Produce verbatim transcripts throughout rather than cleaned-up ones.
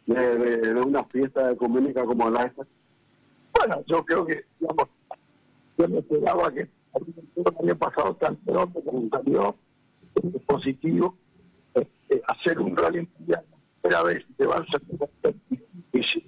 de, de, de una fiesta económica como la esta. Bueno, yo creo que, digamos, yo me esperaba que el año pasado tan pronto como salió positivo, este, hacer un rally mundial, primera vez te vas a hacer difícil,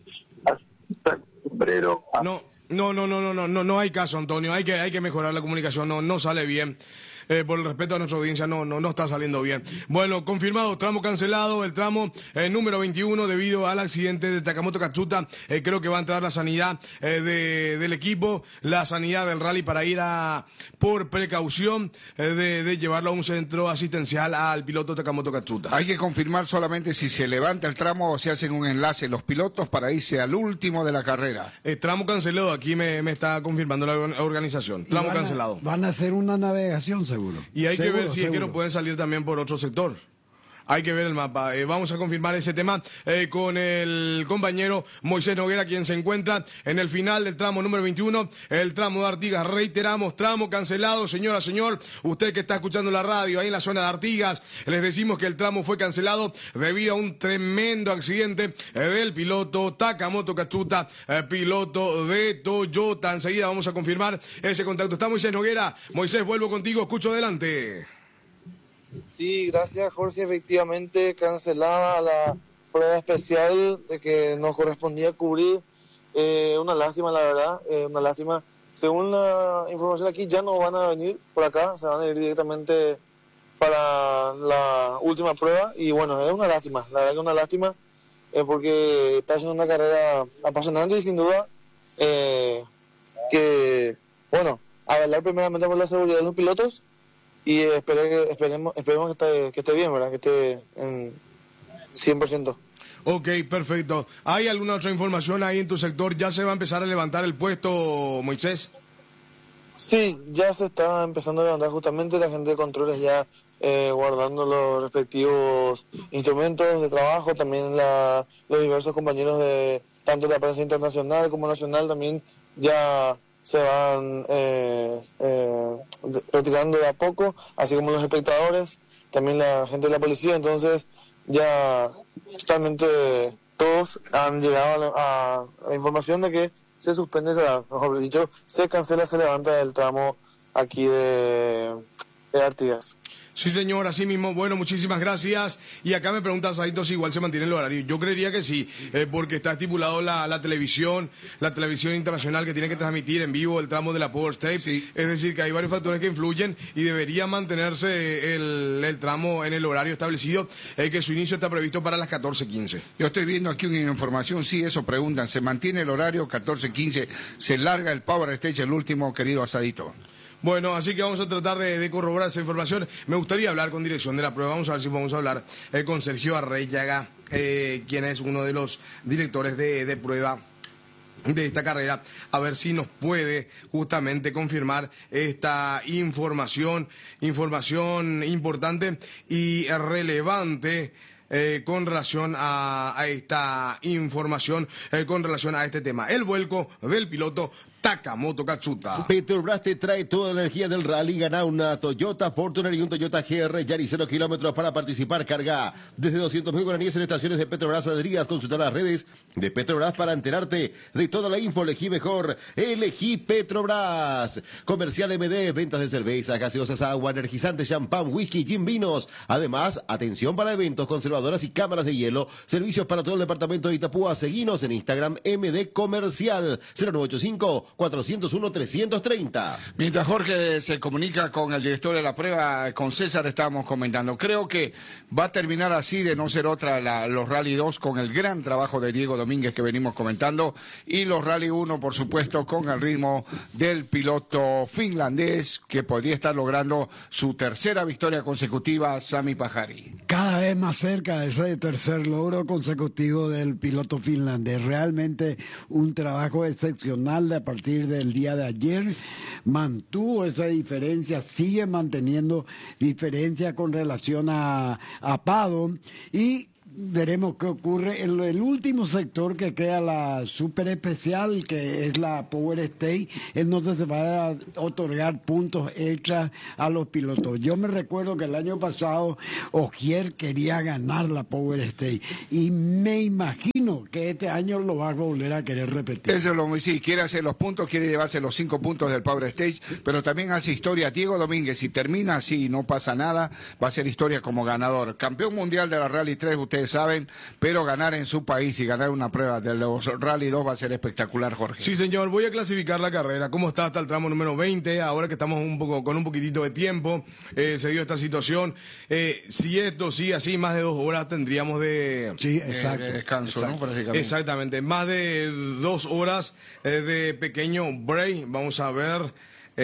sombrero. No, no, no, no, no, no, no, no hay caso, Antonio, hay que, hay que mejorar la comunicación, no, no sale bien. Eh, por el respeto a nuestra audiencia, no, no, no está saliendo bien. Bueno, confirmado, tramo cancelado, el tramo eh, número veintiuno debido al accidente de Takamoto Katsuta. Eh, creo que va a entrar la sanidad eh, de, del equipo, la sanidad del rally para ir a, por precaución, eh, de, de llevarlo a un centro asistencial al piloto Takamoto Katsuta. Hay que confirmar solamente si se levanta el tramo o se hacen un enlace los pilotos para irse al último de la carrera. Eh, tramo cancelado, aquí me, me está confirmando la organización. Tramo van a, cancelado. Van a hacer una navegación, seguro. Y hay seguro, que ver si seguro. es que no pueden salir también por otro sector. Hay que ver el mapa. Eh, vamos a confirmar ese tema eh, con el compañero Moisés Noguera, quien se encuentra en el final del tramo número veintiuno, el tramo de Artigas. Reiteramos, tramo cancelado, señora, señor. Usted que está escuchando la radio ahí en la zona de Artigas, les decimos que el tramo fue cancelado debido a un tremendo accidente eh, del piloto Takamoto Katsuta, eh, piloto de Toyota. Enseguida vamos a confirmar ese contacto. Está Moisés Noguera. Moisés, vuelvo contigo, escucho adelante. Sí, gracias Jorge, efectivamente cancelada la prueba especial de que nos correspondía cubrir, eh, una lástima la verdad, eh, una lástima, según la información aquí ya no van a venir por acá, se van a ir directamente para la última prueba y bueno, es una lástima, la verdad que es una lástima, eh, porque está haciendo una carrera apasionante y sin duda eh, que, bueno, a velar primeramente por la seguridad de los pilotos. Y espere, esperemos, esperemos que esté, que esté bien, ¿verdad? Que esté en cien por ciento. Ok, perfecto. ¿Hay alguna otra información ahí en tu sector? ¿Ya se va a empezar a levantar el puesto, Moisés? Sí, ya se está empezando a levantar justamente, la gente de controles ya eh, guardando los respectivos instrumentos de trabajo, también la, los diversos compañeros de tanto de la prensa internacional como nacional también ya se van eh, eh, retirando de a poco, así como los espectadores, también la gente de la policía, entonces ya totalmente todos han llegado a, a la información de que se suspende, mejor dicho, se cancela, se levanta el tramo aquí de, de Artigas. Sí, señor, así mismo. Bueno, muchísimas gracias. Y acá me pregunta Saito si igual se mantiene el horario. Yo creería que sí, eh, porque está estipulado la, la televisión, la televisión internacional que tiene que transmitir en vivo el tramo de la Power Stage. Sí. Es decir, que hay varios factores que influyen y debería mantenerse el, el tramo en el horario establecido, eh, que su inicio está previsto para las catorce quince. Yo estoy viendo aquí una información, sí, eso preguntan. ¿Se mantiene el horario catorce quince? ¿Se larga el Power Stage, el último, querido Asadito? Bueno, así que vamos a tratar de, de corroborar esa información. Me gustaría hablar con dirección de la prueba. Vamos a ver si vamos a hablar eh, con Sergio Arreyaga, eh, quien es uno de los directores de, de prueba de esta carrera, a ver si nos puede justamente confirmar esta información, información importante y relevante eh, con relación a, a esta información, eh, con relación a este tema. El vuelco del piloto Takamoto Katsuta. Petrobras te trae toda la energía del rally. Gana una Toyota Fortuner y un Toyota G R Yaris cero kilómetros para participar. Carga desde doscientos mil guaraníes en estaciones de Petrobras adheridas. Consultar las redes de Petrobras para enterarte de toda la info. Elegí mejor. Elegí Petrobras. Comercial M D. Ventas de cerveza, gaseosas, agua, energizantes, champán, whisky, gin, vinos. Además, atención para eventos, conservadoras y cámaras de hielo. Servicios para todo el departamento de Itapúa. Seguinos en Instagram M D Comercial cero nueve ocho cinco cuatrocientos uno trescientos treinta. Mientras Jorge se comunica con el director de la prueba, con César estábamos comentando, creo que va a terminar así, de no ser otra, la, los Rally dos con el gran trabajo de Diego Domínguez que venimos comentando, y los Rally uno, por supuesto, con el ritmo del piloto finlandés que podría estar logrando su tercera victoria consecutiva, Sami Pajari. Cada vez más cerca de ese tercer logro consecutivo del piloto finlandés. Realmente un trabajo excepcional de a partir del día de ayer, mantuvo esa diferencia, sigue manteniendo diferencia con relación a, a Pado, y veremos qué ocurre. El, el último sector que queda, la super especial, que es la Power Stage, es donde se va a otorgar puntos extras a los pilotos. Yo me recuerdo que el año pasado Ogier quería ganar la Power Stage y me imagino que este año lo va a volver a querer repetir. Eso es lo muy sí, quiere hacer los puntos, quiere llevarse los cinco puntos del Power Stage, pero también hace historia. Diego Domínguez, si termina así y no pasa nada, va a ser historia como ganador. Campeón mundial de la Rally tres, ustedes saben, pero ganar en su país y ganar una prueba de los Rally dos va a ser espectacular, Jorge. Sí, señor, voy a clasificar la carrera. ¿Cómo está hasta el tramo número veinte? Ahora que estamos un poco con un poquitito de tiempo, eh, se dio esta situación. Eh, si esto sigue así, más de dos horas tendríamos de... Sí, exacto. Eh, de descanso, Exacto. ¿no? Prácticamente. Exactamente, más de dos horas eh, de pequeño break. Vamos a ver.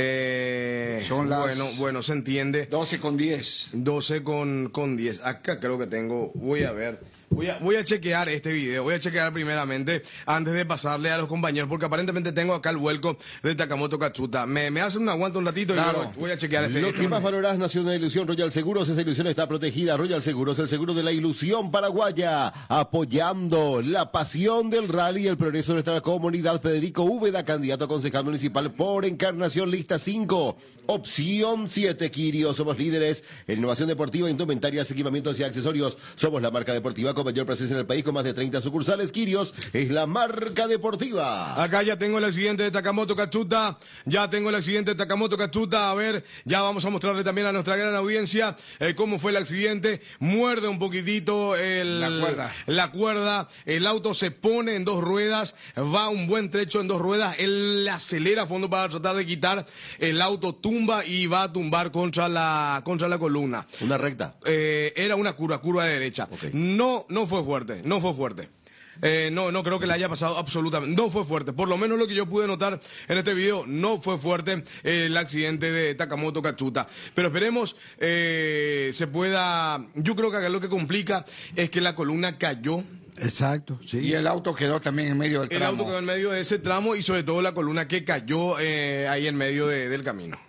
Eh, Son las bueno, bueno, se entiende. doce con diez. doce con, con diez. Acá creo que tengo, voy a ver. Voy a, voy a chequear este video, voy a chequear primeramente antes de pasarle a los compañeros, porque aparentemente tengo acá el vuelco de Takamoto Katsuta. Me, me hacen un aguanta un ratito Claro. y luego voy a chequear este Lo video. que más valorás, Nación de Ilusión, Royal Seguros, esa ilusión está protegida. Royal Seguros, el seguro de la ilusión paraguaya, apoyando la pasión del rally y el progreso de nuestra comunidad. Federico Úbeda, candidato a concejal municipal por Encarnación, lista cinco. Opción siete, Quirio. Somos líderes en innovación deportiva, indumentarias, equipamientos y accesorios. Somos la marca deportiva con mayor presencia en el país, con más de treinta sucursales. Quirios es la marca deportiva. Acá ya tengo el accidente de Takamoto Katsuta, ya tengo el accidente de Takamoto Katsuta. A ver, ya vamos a mostrarle también a nuestra gran audiencia eh, cómo fue el accidente. Muerde un poquitito el, La cuerda. la cuerda, el auto se pone en dos ruedas, va un buen trecho en dos ruedas, él acelera a fondo para tratar de quitar, el auto tumba y va a tumbar contra la, contra la columna. Una recta. Eh, era una curva, curva de derecha. Okay. No, no fue fuerte, no fue fuerte. Eh, no, no creo que le haya pasado absolutamente. No fue fuerte. Por lo menos lo que yo pude notar en este video, no fue fuerte eh, el accidente de Takamoto Katsuta. Pero esperemos eh, se pueda. Yo creo que acá lo que complica es que la columna cayó. Exacto, sí. Y el auto quedó también en medio del El tramo. auto quedó en medio de ese tramo y sobre todo la columna que cayó eh, ahí en medio de, del camino.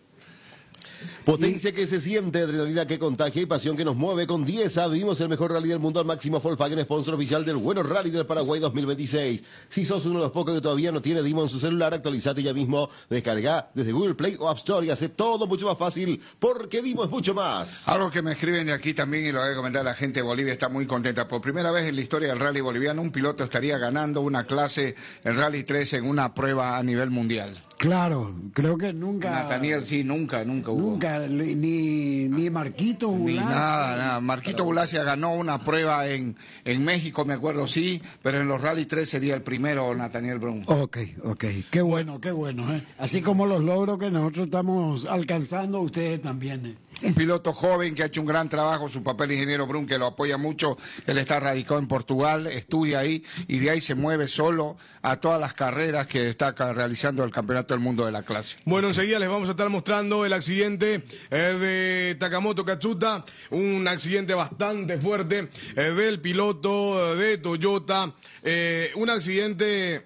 Potencia que se siente, adrenalina que contagia y pasión que nos mueve. Con Dieza vivimos el mejor rally del mundo al máximo. Volkswagen, sponsor oficial del Bueno Rally del Paraguay dos mil veintiséis. Si sos uno de los pocos que todavía no tiene Dimo en su celular, actualizate ya mismo. Descarga desde Google Play o App Store y hace todo mucho más fácil, porque Dimo es mucho más. Algo que me escriben de aquí también y lo voy a comentar, la gente de Bolivia está muy contenta. Por primera vez en la historia del rally boliviano, un piloto estaría ganando una clase en Rally tres en una prueba a nivel mundial. Claro, creo que nunca... Nathaniel, sí, nunca, nunca hubo. Nunca, ni, ni Marquito Ni Bulacio. nada, nada. Marquito Bulacia ganó una prueba en, en México, me acuerdo, sí, pero en los Rally tres sería el primero Nathaniel Brun. Ok, ok. Qué bueno, qué bueno. ¿eh? Así como los logros que nosotros estamos alcanzando, ustedes también. ¿eh? Un piloto joven que ha hecho un gran trabajo, su papel ingeniero Brun, que lo apoya mucho. Él está radicado en Portugal, estudia ahí y de ahí se mueve solo a todas las carreras que está realizando el Campeonato del Mundo de la clase. Bueno, enseguida les vamos a estar mostrando el accidente eh, de Takamoto Katsuta, un accidente bastante fuerte eh, del piloto de Toyota, eh, un accidente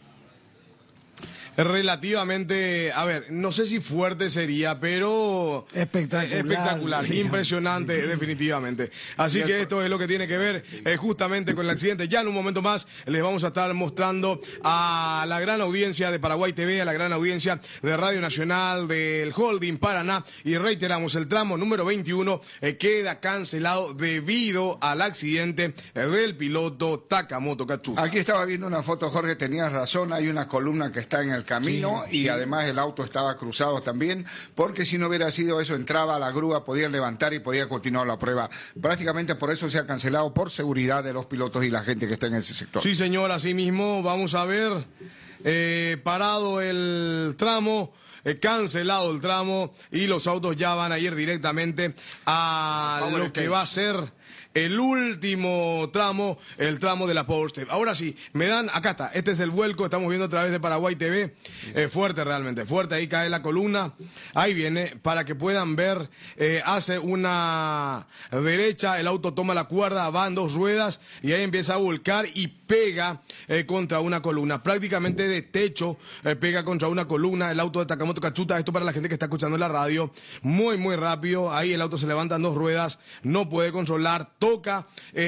relativamente, a ver, no sé si fuerte sería, pero Espectacular. espectacular, impresionante, definitivamente. Así que esto es lo que tiene que ver eh, justamente con el accidente. Ya en un momento más les vamos a estar mostrando a la gran audiencia de Paraguay T V, a la gran audiencia de Radio Nacional, del Holding Paraná, y reiteramos, el tramo número veintiuno eh, queda cancelado debido al accidente eh, del piloto Takamoto Katsuta. Aquí estaba viendo una foto, Jorge, tenías razón, hay una columna que está en el camino Sí, y sí. además el auto estaba cruzado también, porque si no hubiera sido eso, entraba a la grúa, podían levantar y podía continuar la prueba. Prácticamente por eso se ha cancelado, por seguridad de los pilotos y la gente que está en ese sector. Sí, señor, así mismo vamos a ver eh, parado el tramo, eh, cancelado el tramo y los autos ya van a ir directamente a Power lo Stage. que va a ser el último tramo, el tramo de la Power Stage. Ahora sí, me dan, acá está, este es el vuelco, estamos viendo a través de Paraguay T V, eh, fuerte realmente, fuerte, ahí cae la columna, ahí viene, para que puedan ver, eh, hace una derecha, el auto toma la cuerda, va en dos ruedas y ahí empieza a volcar y pega eh, contra una columna, prácticamente de techo, eh, pega contra una columna, el auto de Takamoto Katsuta, esto para la gente que está escuchando en la radio, muy muy rápido, ahí el auto se levanta en dos ruedas, no puede controlar, toca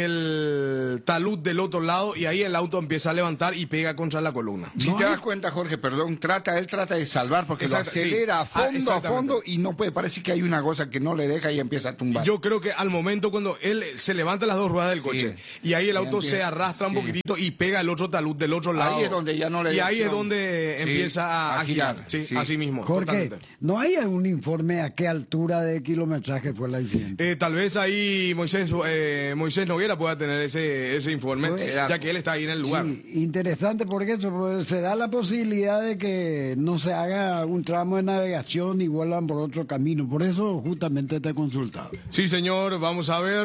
el talud del otro lado y ahí el auto empieza a levantar y pega contra la columna. Si No te hay- das cuenta, Jorge, perdón, trata, él trata de salvar porque Exacto, lo acelera sí. a fondo, Ah, a exactamente. fondo y no puede, parece que hay una cosa que no le deja y empieza a tumbar. Yo creo que al momento cuando él se levanta las dos ruedas del coche y ahí el Y auto empieza- se arrastra un sí. poquitito y pega el otro talud del otro lado. Ahí es donde ya no le Y da ahí es opción. donde Sí, empieza a, a a girar. girar, Sí, sí. así mismo. Jorge, totalmente. ¿no hay algún informe a qué altura de kilometraje fue el accidente? Eh, tal vez ahí Moisés eh, Moisés Noguera pueda tener ese, ese informe, Pues, ya que él está ahí en el lugar. Sí, interesante porque eso pues, se da la posibilidad de que no se haga un tramo de navegación y vuelvan por otro camino. Por eso justamente te he consultado. Sí, señor, vamos a ver,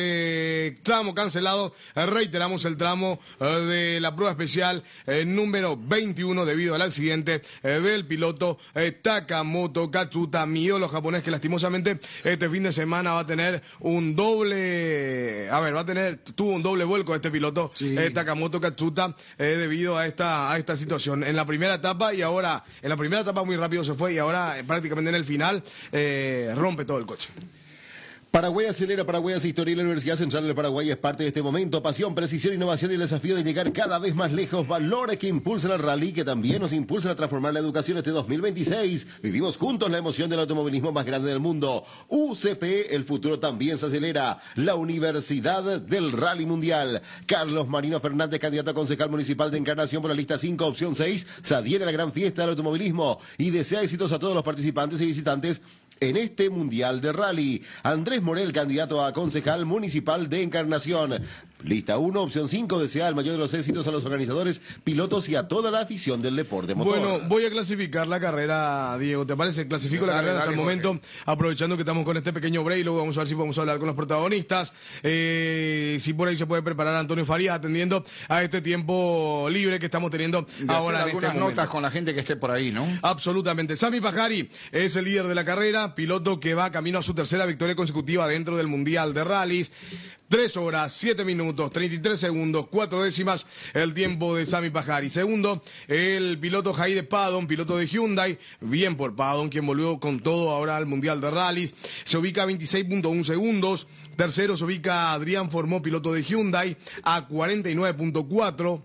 eh, tramo cancelado, Eh, reiteramos el tramo eh, de la prueba especial eh, número veintiuno debido al accidente eh, del piloto eh, Takamoto Katsuta, mi ídolo japonés que lastimosamente este fin de semana va a tener un doble, a ver, va a tener, tuvo un doble vuelco este piloto Sí. eh, Takamoto Katsuta eh, debido a esta, a esta situación. En la primera etapa y ahora, en la primera etapa muy rápido se fue y ahora eh, prácticamente en el final eh, rompe todo el coche. Paraguay acelera, Paraguay hace historia y la Universidad Central del Paraguay es parte de este momento. Pasión, precisión, innovación y el desafío de llegar cada vez más lejos. Valores que impulsan al rally, que también nos impulsan a transformar la educación este dos mil veintiséis. Vivimos juntos la emoción del automovilismo más grande del mundo. U C P, el futuro también se acelera. La Universidad del Rally Mundial. Carlos Marino Fernández, candidato a concejal municipal de Encarnación por la lista cinco, opción seis, se adhiere a la gran fiesta del automovilismo y desea éxitos a todos los participantes y visitantes en este Mundial de Rally. Andrés Morel, candidato a concejal municipal de Encarnación. Lista uno, opción cinco, desea el mayor de los éxitos a los organizadores, pilotos y a toda la afición del deporte motor. Bueno, voy a clasificar la carrera, Diego, ¿te parece? Clasifico la Dale, carrera hasta dale, el momento, aprovechando que estamos con este pequeño break, luego vamos a ver si podemos hablar con los protagonistas, eh, si por ahí se puede preparar Antonio Farías atendiendo a este tiempo libre que estamos teniendo Y ahora hacer en este algunas momento. notas con la gente que esté por ahí, ¿no? Absolutamente. Sami Pajari es el líder de la carrera, piloto que va camino a su tercera victoria consecutiva dentro del Mundial de Rallys. Tres horas, siete minutos, treinta y tres segundos, cuatro décimas, el tiempo de Sami Pajari. Segundo, el piloto Jaide Padon, piloto de Hyundai. Bien por Padon, quien volvió con todo ahora al Mundial de Rallys. Se ubica a veintiséis punto uno segundos. Tercero se ubica Adrián Formó, piloto de Hyundai, a cuarenta y nueve punto cuatro.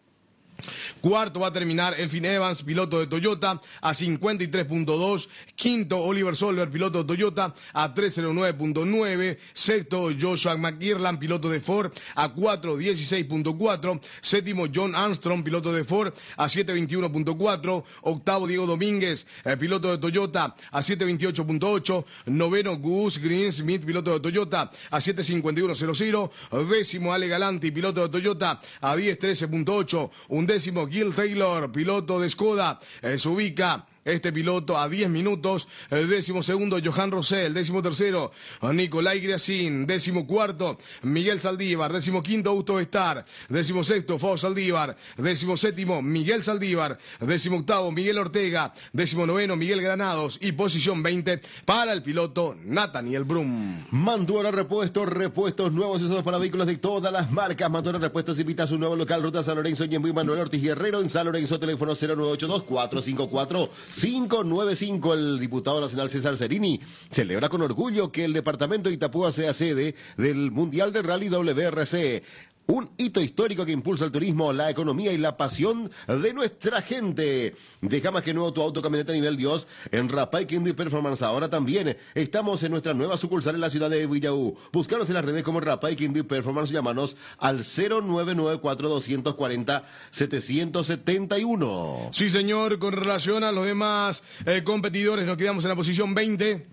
Cuarto va a terminar Elfin Evans, piloto de Toyota, a cincuenta y tres punto dos. Quinto, Oliver Solberg, piloto de Toyota, a trescientos nueve punto nueve. Sexto, Joshua McIrland, piloto de Ford, a cuatrocientos dieciséis punto cuatro. Séptimo, John Armstrong, piloto de Ford, a setecientos veintiuno punto cuatro. Octavo, Diego Domínguez, eh, piloto de Toyota, a setecientos veintiocho punto ocho. Noveno, Gus Greensmith, piloto de Toyota, a setecientos cincuenta y uno punto cero cero. Décimo, Ale Galanti, piloto de Toyota, a diez trece punto ocho. Un décimo, Gil Taylor, piloto de Skoda, eh, se ubica este piloto a diez minutos. El décimo segundo, Johan Rosell. Décimo tercero, Nicolai Griasin. Décimo cuarto, Miguel Saldívar. Décimo quinto, Augusto Estar. Décimo sexto, Fausto Saldívar. Décimo séptimo, Miguel Saldívar. Décimo octavo, Miguel Ortega. Décimo noveno, Miguel Granados. Y posición veinte para el piloto Nathaniel Brum. Manduera Repuestos, repuestos nuevos y usados para vehículos de todas las marcas. Manduera Repuestos invita a su nuevo local, Ruta San Lorenzo, Ñemby, Manuel Ortiz Guerrero, en San Lorenzo, teléfono cero nueve ocho dos, cuatro cinco cuatro, cinco nueve cinco. El diputado nacional César Cerini celebra con orgullo que el departamento de Itapúa sea sede del Mundial de Rally W R C. Un hito histórico que impulsa el turismo, la economía y la pasión de nuestra gente. Deja más que nuevo tu auto camioneta nivel Dios en Rapay Quindío Performance. Ahora también estamos en nuestra nueva sucursal en la ciudad de Villaú. Búscanos en las redes como Rapay Quindío Performance. Llámanos al cero nueve nueve cuatro dos cuatro cero siete siete uno. Sí, señor, con relación a los demás eh, competidores, nos quedamos en la posición veinte.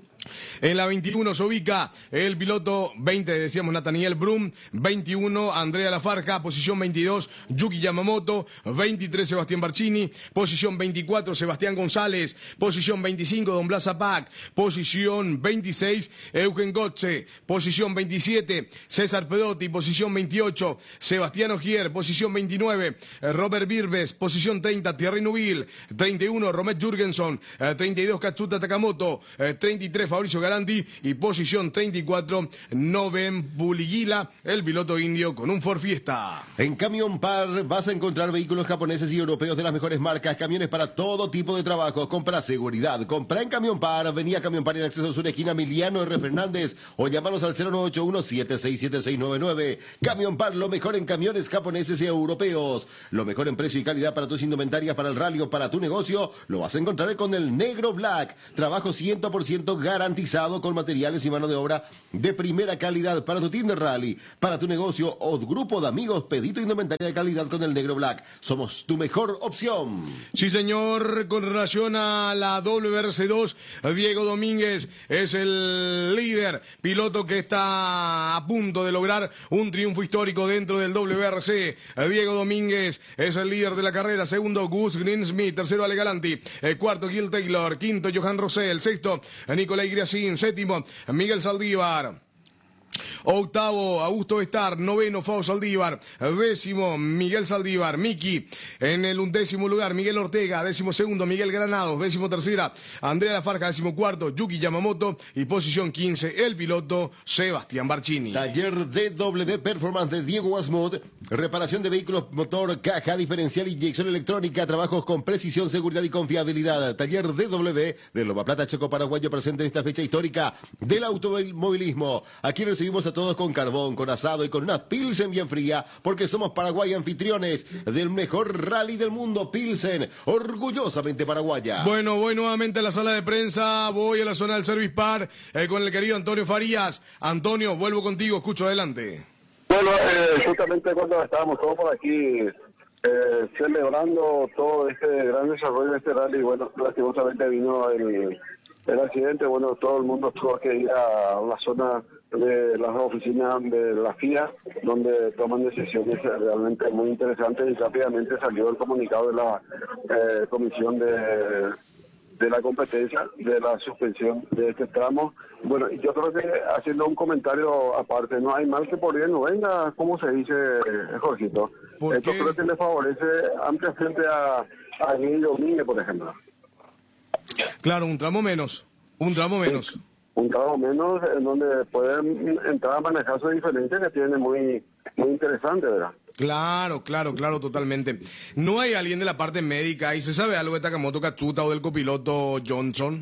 En la veintiuno se ubica el piloto veinte, decíamos Nathaniel Brum, veintiuno Andrea Lafarja, posición veintidós Yuki Yamamoto, veintitrés Sebastián Barcini, posición veinticuatro Sebastián González, posición veinticinco Don Blas Zapac, posición veintiséis Eugen Gotze, posición veintisiete César Pedotti, posición veintiocho Sebastián Ogier, posición veintinueve Robert Birbes, posición treinta Thierry Nubil, treinta y uno Romet Jurgenson, treinta y dos Katsuta Takamoto, treinta y tres Mauricio Galanti y posición treinta y cuatro, Noven Buliguila, el piloto indio con un Ford Fiesta. En Camión Par vas a encontrar vehículos japoneses y europeos de las mejores marcas, camiones para todo tipo de trabajo. Compra seguridad, compra en Camión Par. Venía Camión Par en acceso a su esquina Emiliano R. Fernández o llámanos al cero nueve ocho uno, siete seis siete seis nueve nueve. Camión Par, lo mejor en camiones japoneses y europeos. Lo mejor en precio y calidad para tus indumentarias, para el rally o para tu negocio, lo vas a encontrar con el Negro Black. Trabajo cien por ciento garantizado con materiales y mano de obra de primera calidad para tu team de rally, para tu negocio o grupo de amigos. Pedí tu indumentaria de calidad con el Negro Black. Somos tu mejor opción. Sí, señor. Con relación a la W R C dos, Diego Domínguez es el líder, piloto que está a punto de lograr un triunfo histórico dentro del W R C. Diego Domínguez es el líder de la carrera. Segundo, Gus Greensmith. Tercero, Ale Galanti. El cuarto, Gil Taylor. Quinto, Johan Rosell. Sexto, Nicolai Griacín. Séptimo, Miguel Saldívar. Octavo, Augusto Estar. Noveno, Fao Saldívar. Décimo, Miguel Saldívar. Miki. En el undécimo lugar, Miguel Ortega. Décimo segundo, Miguel Granados. Décimo tercera, Andrea Lafarja. Décimo cuarto, Yuki Yamamoto. Y posición quince, el piloto Sebastián Barcini. Taller D W Performance de Diego Asmod. Reparación de vehículos, motor, caja, diferencial, inyección electrónica. Trabajos con precisión, seguridad y confiabilidad. Taller D W de Loma Plata, Chaco Paraguayo, presente en esta fecha histórica del automovilismo. Aquí recibimos a todos con carbón, con asado y con una Pilsen bien fría, porque somos Paraguay anfitriones del mejor rally del mundo. Pilsen, orgullosamente paraguaya. Bueno, voy nuevamente a la sala de prensa, voy a la zona del Service Park eh, con el querido Antonio Farías. Antonio, vuelvo contigo, escucho, adelante. Bueno, eh, justamente cuando estábamos todos por aquí eh, celebrando todo este gran desarrollo de este rally, bueno, lastimosamente vino el, el accidente. Bueno, todo el mundo tuvo que ir a la zona de las oficinas de la F I A, donde toman decisiones realmente muy interesantes, y rápidamente salió el comunicado de la eh, Comisión de, de la Competencia de la suspensión de este tramo. Bueno, yo creo que haciendo un comentario aparte, no hay mal que por bien no venga, como se dice, Jorgito. Esto creo que le favorece ampliamente a, a Diego Domínguez, por ejemplo. Claro, un tramo menos, un tramo menos. Sí. Un tramo menos en donde pueden entrar a manejar sus diferencias, que tiene muy muy interesante, ¿verdad? Claro, claro, claro, totalmente. ¿No hay alguien de la parte médica y se sabe algo de Takamoto Katsuta o del copiloto Johnson?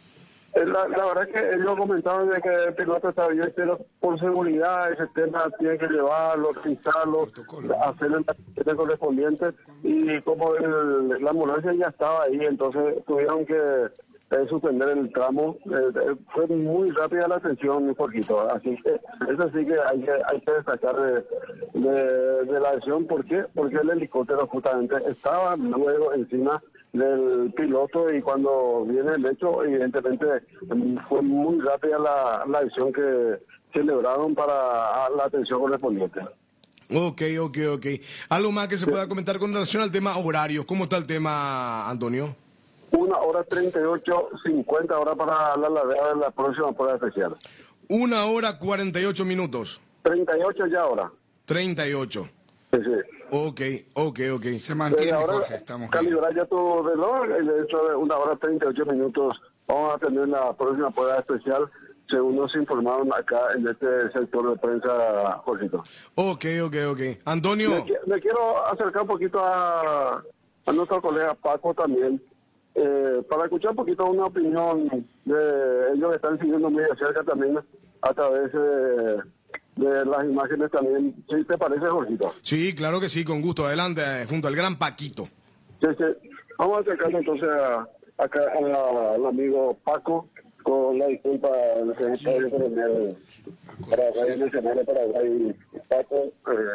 La, la verdad es que ellos comentaban de que el piloto está bien, pero por seguridad ese tema tiene que llevarlo, organizarlo, hacer el paquete correspondiente, y como el, la ambulancia ya estaba ahí, entonces tuvieron que eh, suspender el tramo. Eh, fue muy rápida la atención, un poquito, así que eso sí que hay que, hay que destacar de, de, de la acción. ¿Por qué? Porque el helicóptero justamente estaba luego encima del piloto, y cuando viene el hecho, evidentemente fue muy rápida la, la acción que celebraron para la atención correspondiente. Ok, ok, ok. ¿Algo más que se pueda comentar con relación al tema horarios? ¿Cómo está el tema, Antonio? Una hora treinta y ocho, cincuenta horas para la largada de la próxima prueba especial. Una hora cuarenta y ocho minutos. treinta y ocho ya ahora. treinta y ocho. Sí, sí. Ok, ok, ok. Se mantiene, Desde ahora, Jorge, estamos bien. calibrar ya tu reloj, y de hecho de una hora treinta y ocho minutos vamos a tener la próxima prueba especial, según nos informaron acá en este sector de prensa, Jorgito. Ok, ok, ok. Antonio. Me, me quiero acercar un poquito a, a nuestro colega Paco también, eh, para escuchar un poquito una opinión de ellos que están siguiendo muy de cerca también a través de, de las imágenes también. ¿Sí te parece, Jorgito? Sí, claro que sí, con gusto. Adelante, eh, junto al gran Paquito. Sí, sí. Vamos a acercarnos entonces a, acá a, al amigo Paco, con la disculpa de que está el Paraguay Nacional de Paraguay. Paco,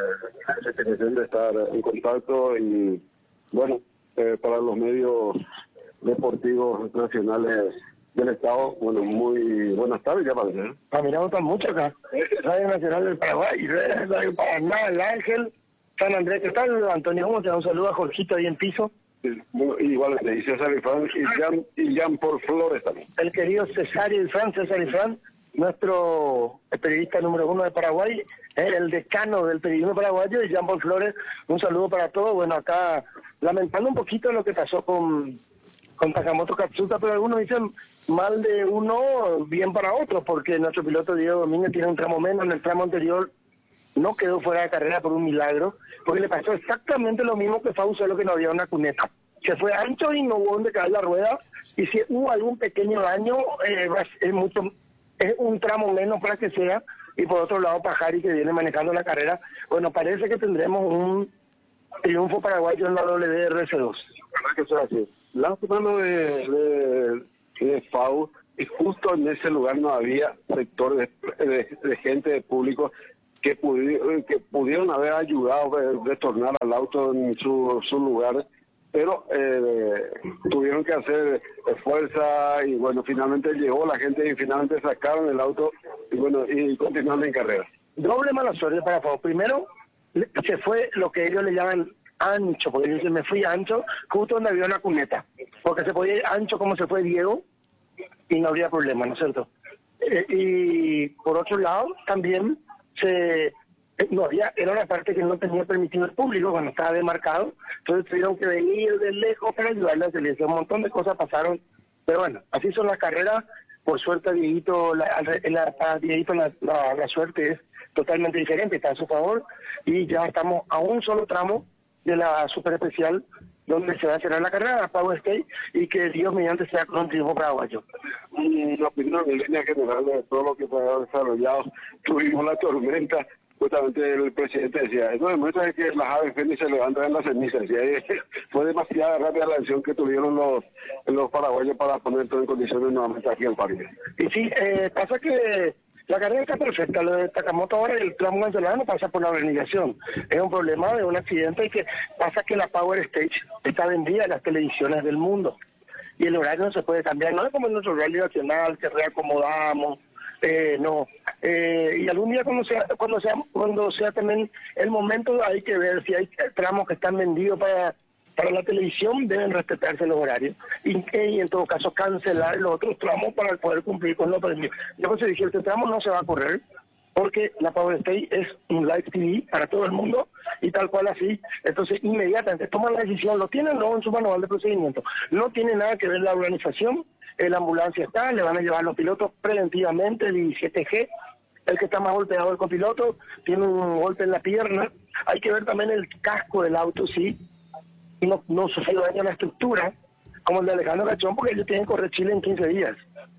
eh, la intención de estar en contacto, y bueno, eh, para los medios deportivos nacionales del Estado, bueno, muy buenas tardes ya, parece, ¿eh? Ah, mira, votan mucho acá. Radio Nacional del Paraguay, Radio Paraná, El Ángel, San Andrés. ¿Qué tal, Antonio? ¿Cómo te da? Un saludo a Jorgito ahí en piso. Igual le dice César Ifrán y Jean, y Jean Paul Flores también. El querido César Ifrán, César Ifrán, nuestro periodista número uno de Paraguay, eh, el decano del periodismo paraguayo, y Jean Paul Flores. Un saludo para todos. Bueno, acá lamentando un poquito lo que pasó con con Takamoto Katsuta, pero algunos dicen mal de uno, bien para otros, porque nuestro piloto Diego Domínguez tiene un tramo menos, en el tramo anterior no quedó fuera de carrera por un milagro, porque le pasó exactamente lo mismo que Fausto, lo que no había una cuneta. Se fue ancho y no hubo donde caer la rueda, y si hubo algún pequeño daño, eh, es mucho, es un tramo menos para que sea, y por otro lado Pajari, que viene manejando la carrera, bueno, parece que tendremos un triunfo paraguayo en la W R C dos. La verdad que eso es así. Lástima lo de, de, de F A U, y justo en ese lugar no había sector de, de, de gente, de público, que, pudi que pudieron haber ayudado a retornar al auto en su, su lugar, pero eh, tuvieron que hacer fuerza y bueno, finalmente llegó la gente y finalmente sacaron el auto y bueno, y continuaron en carrera. Doble mala suerte para F A U. Primero, se fue lo que ellos le llaman ancho, porque dicen, me fui ancho, justo donde había una cuneta, porque se podía ir ancho como se fue Diego y no habría problema, ¿no es cierto? Eh, y por otro lado, también se no había, era una parte que no tenía permitido el público cuando estaba demarcado, entonces tuvieron que venir de lejos para ayudarle a salir. Un montón de cosas pasaron, pero bueno, así son las carreras. Por suerte, Dieguito, la, la, la, Dieguito la, la, la suerte es totalmente diferente, está a su favor, y ya estamos a un solo tramo de la super especial donde se va a cerrar la carrera, la Power State, y que Dios mediante sea con un triunfo paraguayo. Mi opinión en línea general de todo lo que se ha desarrollado, tuvimos la tormenta, justamente el presidente decía, eso demuestra que las aves fénix se levantan en las cenizas, y ahí fue demasiada rápida la acción que tuvieron los los paraguayos para poner todo en condiciones nuevamente aquí en París. Y sí, eh, pasa que la carrera está perfecta, lo de Takamoto ahora, el tramo cancelado no pasa por la organización. Es un problema de un accidente y que pasa que la Power Stage está vendida en las televisiones del mundo. Y el horario no se puede cambiar, no es como en nuestro rally nacional que reacomodamos, eh, no. Eh, y algún día cuando sea, cuando sea, cuando sea también el momento, hay que ver si hay tramos que están vendidos para... para la televisión, deben respetarse los horarios y, y en todo caso cancelar los otros tramos para poder cumplir con lo permitido. Yo pues dije, este tramo no se va a correr porque la Power Stage es un live T V para todo el mundo y tal cual así, entonces inmediatamente toman la decisión, lo tienen luego en su manual de procedimiento, no tiene nada que ver la organización, la ambulancia está, le van a llevar los pilotos preventivamente, el diecisiete G, el que está más golpeado el copiloto, tiene un golpe en la pierna, hay que ver también el casco del auto, sí, no, no sufrió daño a la estructura, como el de Alejandro Gachón, porque ellos tienen que correr Chile en quince días.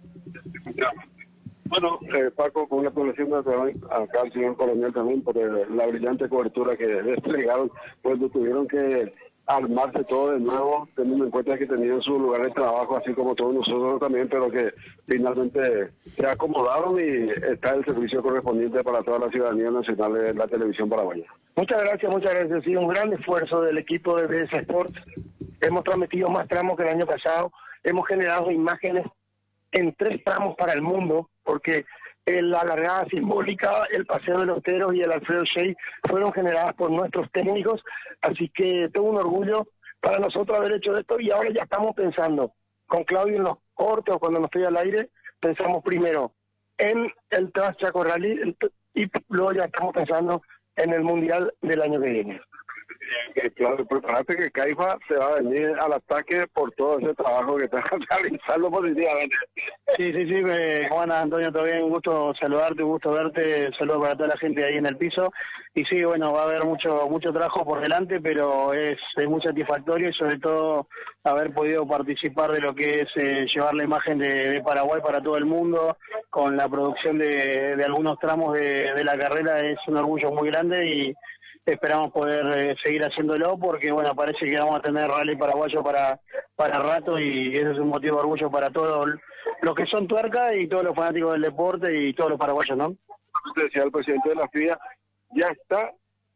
Bueno, eh, Paco, con la población de acá el señor coronel también, por el, la brillante cobertura que desplegaron, pues tuvieron que armarse todo de nuevo, teniendo en cuenta que tenían su lugar de trabajo, así como todos nosotros también, pero que finalmente se acomodaron y está el servicio correspondiente para toda la ciudadanía nacional de la televisión paraguaya. Muchas gracias, muchas gracias. Ha sido un gran esfuerzo del equipo de B S Sports. Hemos transmitido más tramos que el año pasado. Hemos generado imágenes en tres tramos para el mundo, porque la largada simbólica, el paseo de los teros y el Alfredo Shea fueron generadas por nuestros técnicos, así que tengo un orgullo para nosotros haber hecho esto y ahora ya estamos pensando, con Claudio en los cortes o cuando no estoy al aire, pensamos primero en el Transchaco Rally y luego ya estamos pensando en el Mundial del año que viene. Eh, claro, prepárate que Caifa se va a venir al ataque por todo ese trabajo que está realizando positivamente. Sí, sí, sí, eh, Juan Antonio, todo bien, un gusto saludarte, un gusto verte, saludos para toda la gente ahí en el piso. Y sí, bueno, va a haber mucho mucho trabajo por delante, pero es, es muy satisfactorio y sobre todo haber podido participar de lo que es eh, llevar la imagen de, de Paraguay para todo el mundo, con la producción de, de algunos tramos de, de la carrera, es un orgullo muy grande y esperamos poder eh, seguir haciéndolo porque bueno, parece que vamos a tener rally paraguayo para para rato y eso es un motivo de orgullo para todos los que son tuerca y todos los fanáticos del deporte y todos los paraguayos, ¿no? Decía el presidente de la F I A, ya está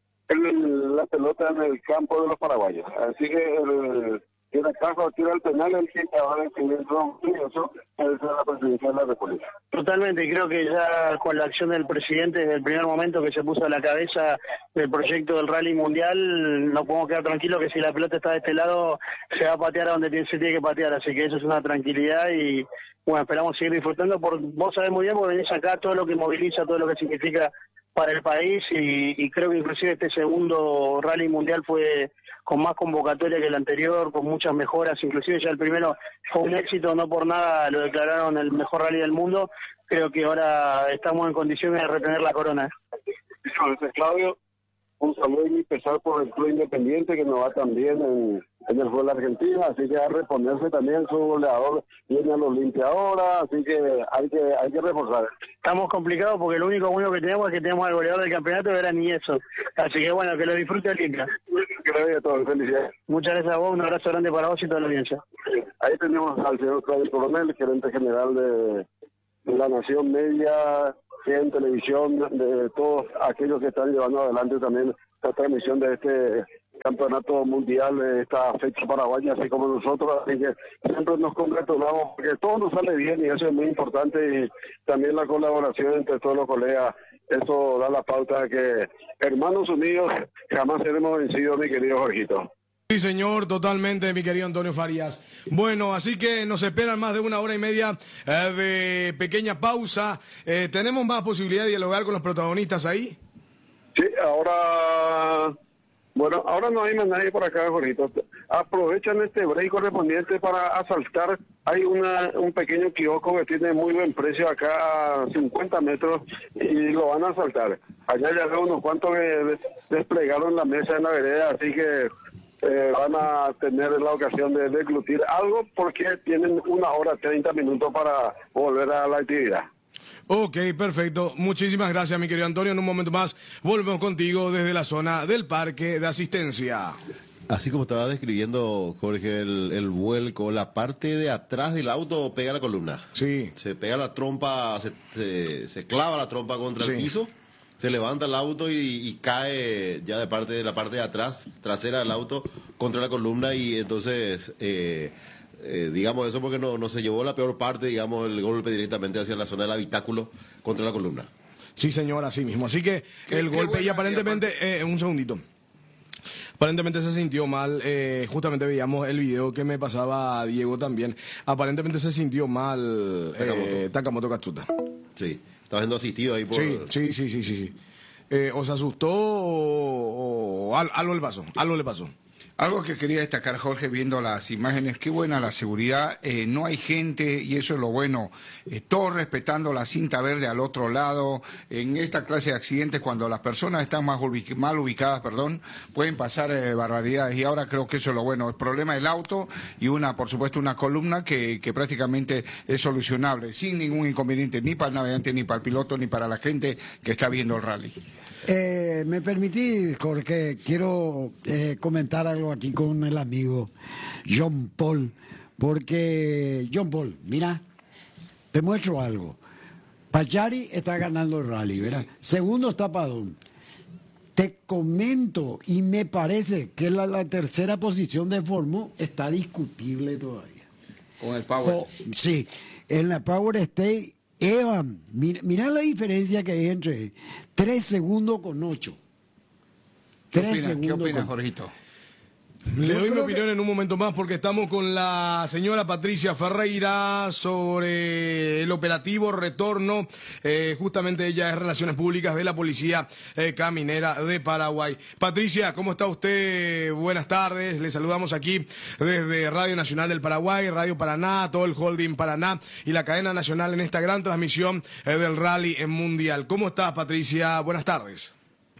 el, la pelota en el campo de los paraguayos, así que el, tira caso, tira el penal, el que ahora que eso es la presidencia de la República. Totalmente, creo que ya con la acción del presidente desde el primer momento que se puso a la cabeza del proyecto del Rally Mundial, no podemos quedar tranquilos que si la pelota está de este lado se va a patear a donde se tiene que patear, así que eso es una tranquilidad y bueno, esperamos seguir disfrutando, por, vos sabés muy bien porque venís acá todo lo que moviliza, todo lo que significa para el país y, y creo que inclusive este segundo rally mundial fue con más convocatoria que el anterior, con muchas mejoras, inclusive ya el primero fue un éxito, no por nada lo declararon el mejor rally del mundo. Creo que ahora estamos en condiciones de retener la corona. Gracias, Claudio. Un saludo muy pesado por el Club Independiente, que nos va también en, en el fútbol argentino, así que a reponerse también. Su goleador viene al Olimpia ahora, así que hay que hay que reforzar. Estamos complicados porque lo único bueno que tenemos es que tenemos al goleador del campeonato, era ni eso. Así que bueno, que lo disfrute Olimpia. Gracias a todos, felicidades. Muchas gracias a vos, un abrazo grande para vos y toda la audiencia. Ahí tenemos al señor Claudio Coronel, gerente general de, de la Nación Media, en televisión, de todos aquellos que están llevando adelante también la transmisión de este campeonato mundial, de esta fecha paraguaya, así como nosotros, así que siempre nos congratulamos porque todo nos sale bien y eso es muy importante, y también la colaboración entre todos los colegas, eso da la pauta de que hermanos unidos jamás seremos vencidos, mi querido Jorgito. Sí, señor, totalmente, mi querido Antonio Farías. Bueno, así que nos esperan más de una hora y media eh, de pequeña pausa. Eh, ¿Tenemos más posibilidad de dialogar con los protagonistas ahí? Sí, ahora... Bueno, ahora no hay más nadie por acá, Jorgito. Aprovechan este break correspondiente para asaltar. Hay una un pequeño kiosco que tiene muy buen precio acá a cincuenta metros y lo van a asaltar. Allá ya veo unos cuantos que desplegaron la mesa en la vereda, así que eh, van a tener la ocasión de deglutir algo porque tienen una hora treinta minutos para volver a la actividad. Ok, perfecto. Muchísimas gracias, mi querido Antonio. En un momento más volvemos contigo desde la zona del parque de asistencia. Así como estaba describiendo, Jorge, el, el vuelco, la parte de atrás del auto pega la columna. Sí. Se pega la trompa, se, se, se clava la trompa contra sí. el piso, se levanta el auto y, y cae ya de parte de la parte de atrás, trasera del auto, contra la columna y entonces... Eh, Eh, digamos eso porque no, no se llevó la peor parte, digamos, el golpe directamente hacia la zona del habitáculo contra la columna. Sí, señor, así mismo. Así que qué, el qué golpe y aparentemente, eh, un segundito, aparentemente se sintió mal, eh, justamente veíamos el video que me pasaba Diego también, aparentemente se sintió mal eh, Takamoto Katsuta. Sí, estaba siendo asistido ahí por... Sí, sí, sí, sí, sí. sí. Eh, o se asustó o, o algo le pasó, algo le pasó. Algo que quería destacar, Jorge, viendo las imágenes, qué buena la seguridad, eh, no hay gente y eso es lo bueno, eh, todos respetando la cinta verde al otro lado. En esta clase de accidentes, cuando las personas están más ubic- mal ubicadas, perdón, pueden pasar eh, barbaridades y ahora creo que eso es lo bueno. El problema del auto y una, por supuesto, una columna que, que prácticamente es solucionable, sin ningún inconveniente, ni para el navegante, ni para el piloto, ni para la gente que está viendo el rally. Eh, me permitís, Jorge, quiero eh, comentar algo aquí con el amigo John Paul, porque John Paul, mira, te muestro algo. Pachari está ganando el rally, ¿verdad? Segundo está Padón. Te comento y me parece que la, la tercera posición de Formó está discutible todavía. Con el Power. Oh, sí, en la Power State. Evan, mira, mira la diferencia que hay entre tres segundos con ocho. ¿Qué opinas, ¿Qué opinas, Jorgito? Le doy mi que... opinión en un momento más porque estamos con la señora Patricia Ferreira sobre el operativo retorno. Eh, justamente ella es Relaciones Públicas de la Policía eh, Caminera de Paraguay. Patricia, ¿cómo está usted? Buenas tardes. Le saludamos aquí desde Radio Nacional del Paraguay, Radio Paraná, todo el holding Paraná y la cadena nacional en esta gran transmisión eh, del Rally en Mundial. ¿Cómo está, Patricia? Buenas tardes.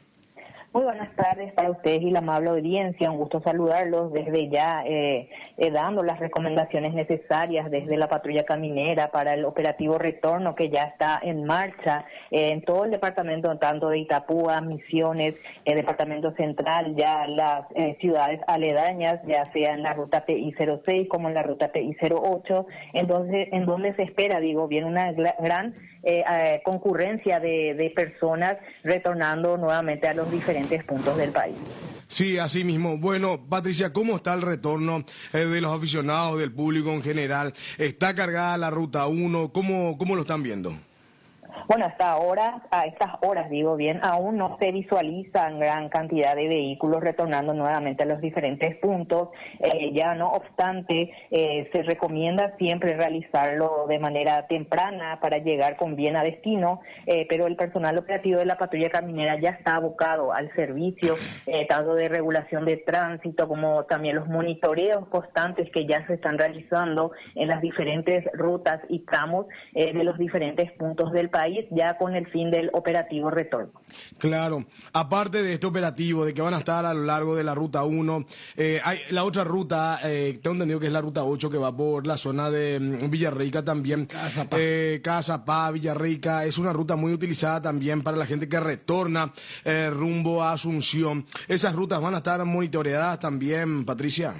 Muy buenas tardes para ustedes y la amable audiencia. Un gusto saludarlos desde ya, eh, eh, dando las recomendaciones necesarias desde la patrulla caminera para el operativo retorno que ya está en marcha eh, en todo el departamento, tanto de Itapúa, Misiones, el departamento central, ya las eh, ciudades aledañas, ya sea en la ruta P I cero seis como en la ruta P I cero ocho, entonces en donde se espera, digo, bien una gran Eh, eh, concurrencia de, de personas retornando nuevamente a los diferentes puntos del país. Sí, así mismo. Bueno, Patricia, ¿cómo está el retorno eh, de los aficionados, del público en general? ¿Está cargada la ruta uno? ¿Cómo, cómo lo están viendo? Bueno, hasta ahora, a estas horas digo bien, aún no se visualizan gran cantidad de vehículos retornando nuevamente a los diferentes puntos. Eh, ya no obstante, eh, se recomienda siempre realizarlo de manera temprana para llegar con bien a destino, eh, pero el personal operativo de la patrulla caminera ya está abocado al servicio, eh, tanto de regulación de tránsito como también los monitoreos constantes que ya se están realizando en las diferentes rutas y tramos eh, de los diferentes puntos del país, ya con el fin del operativo retorno. Claro, aparte de este operativo, de que van a estar a lo largo de la ruta uno, eh, hay la otra ruta, eh, tengo entendido que es la ruta ocho, que va por la zona de um, Villarrica también. Casapá. Eh, Casapá, Villarrica, es una ruta muy utilizada también para la gente que retorna eh, rumbo a Asunción. ¿Esas rutas van a estar monitoreadas también, Patricia?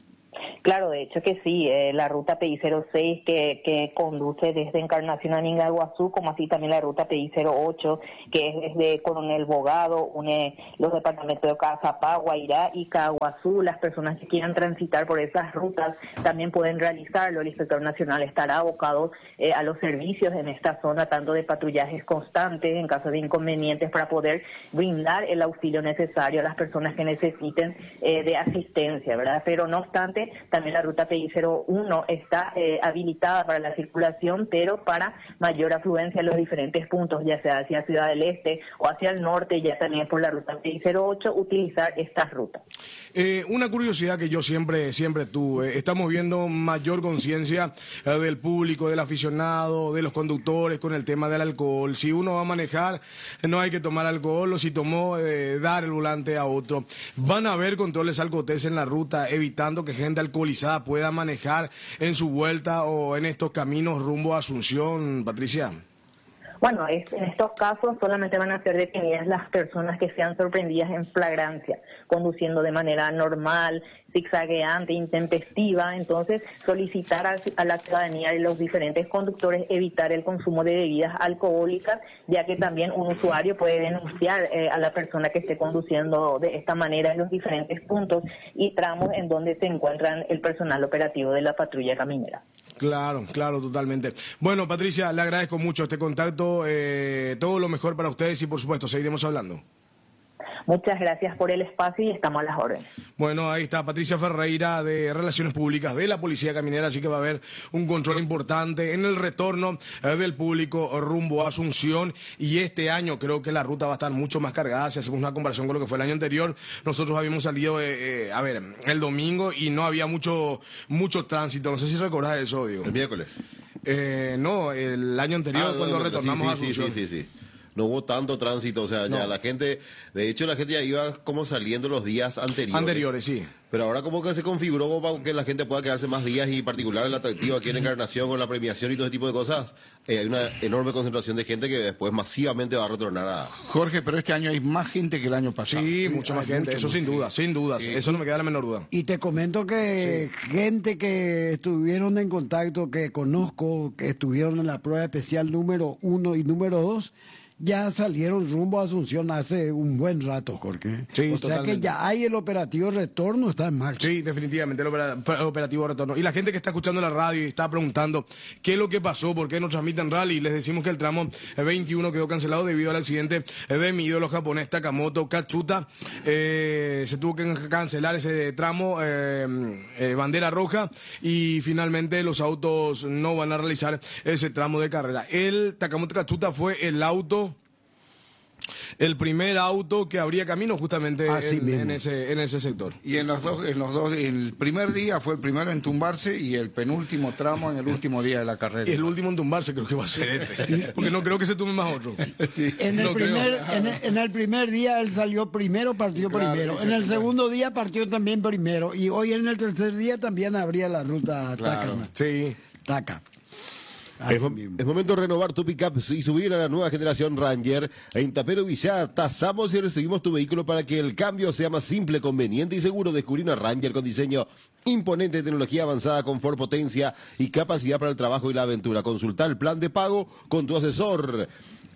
Claro, de hecho que sí, eh, la ruta P I cero seis que, que conduce desde Encarnación a Mingaguazú, como así también la ruta P I cero ocho, que es desde Coronel Bogado, une los departamentos de Casapá, Guairá y Caguazú. Las personas que quieran transitar por esas rutas también pueden realizarlo. El Inspector Nacional estará abocado eh, a los servicios en esta zona, tanto de patrullajes constantes en caso de inconvenientes, para poder brindar el auxilio necesario a las personas que necesiten eh, de asistencia, ¿verdad? Pero no obstante, también la ruta P I cero uno está eh, habilitada para la circulación, pero para mayor afluencia en los diferentes puntos, ya sea hacia Ciudad del Este o hacia el norte, ya también por la ruta P I cero ocho, utilizar estas rutas. Eh, una curiosidad que yo siempre siempre tuve, estamos viendo mayor conciencia eh, del público, del aficionado, de los conductores con el tema del alcohol. Si uno va a manejar, no hay que tomar alcohol, o si tomó, eh, dar el volante a otro. Van a haber controles alcoholes en la ruta, evitando que gente alcoholizada pueda manejar en su vuelta o en estos caminos rumbo a Asunción, Patricia. Bueno, es, en estos casos solamente van a ser detenidas las personas que sean sorprendidas en flagrancia, conduciendo de manera normal, zigzagueante, intempestiva. Entonces, solicitar a, a la ciudadanía y los diferentes conductores evitar el consumo de bebidas alcohólicas, ya que también un usuario puede denunciar eh, a la persona que esté conduciendo de esta manera en los diferentes puntos y tramos en donde se encuentran el personal operativo de la patrulla caminera. Claro, claro, totalmente. Bueno, Patricia, le agradezco mucho este contacto, eh, todo lo mejor para ustedes y por supuesto seguiremos hablando. Muchas gracias por el espacio y estamos a las órdenes. Bueno, ahí está Patricia Ferreira de Relaciones Públicas de la Policía Caminera, así que va a haber un control importante en el retorno eh, del público rumbo a Asunción, y este año creo que la ruta va a estar mucho más cargada. Si hacemos una comparación con lo que fue el año anterior, nosotros habíamos salido, eh, eh, a ver, el domingo y no había mucho mucho tránsito. No sé si recordás eso, Diego. El miércoles. Eh, no, el año anterior, ah, cuando no, retornamos sí, a Asunción. Sí, sí, sí, sí. No hubo tanto tránsito, o sea, no. ya la gente, de hecho la gente ya iba como saliendo los días anteriores. Anteriores, sí. Pero ahora como que se configuró para que la gente pueda quedarse más días, y en particular el atractivo aquí en Encarnación con la premiación y todo ese tipo de cosas, eh, hay una enorme concentración de gente que después masivamente va a retornar a... Jorge, pero este año hay más gente que el año pasado. Sí, mucha más gente, eso sin duda, sin duda, sí. Eso no me queda la menor duda. Y te comento que sí. gente que estuvieron en contacto, que conozco, que estuvieron en la prueba especial número uno y número dos, ya salieron rumbo a Asunción hace un buen rato, Jorge. Sí, o sea totalmente. que ya hay el operativo retorno, está en marcha. Sí, definitivamente, el operativo retorno. Y la gente que está escuchando la radio y está preguntando qué es lo que pasó, por qué no transmiten rally, les decimos que el tramo veintiuno quedó cancelado debido al accidente de mi ídolo japonés Takamoto Katsuta. Eh, se tuvo que cancelar ese tramo, eh, eh, bandera roja, y finalmente los autos no van a realizar ese tramo de carrera. El Takamoto Katsuta fue el auto el primer auto que abría camino justamente en, en ese en ese sector. Y en los dos, en los dos, el primer día fue el primero en tumbarse y el penúltimo tramo en el último día de la carrera. Y el último en tumbarse creo que va a ser este, porque no creo que se tumbe más otro. Sí. En, el no primer, en, el, en el primer día él salió primero, partió claro, primero. En el segundo día partió también primero, y hoy en el tercer día también abría la ruta claro. Taca. Sí. Taca. Es, es momento de renovar tu pick-up y subir a la nueva generación Ranger. En Tapero Villa tasamos y recibimos tu vehículo para que el cambio sea más simple, conveniente y seguro. Descubrí una Ranger con diseño imponente, tecnología avanzada, confort, potencia y capacidad para el trabajo y la aventura. Consulta el plan de pago con tu asesor.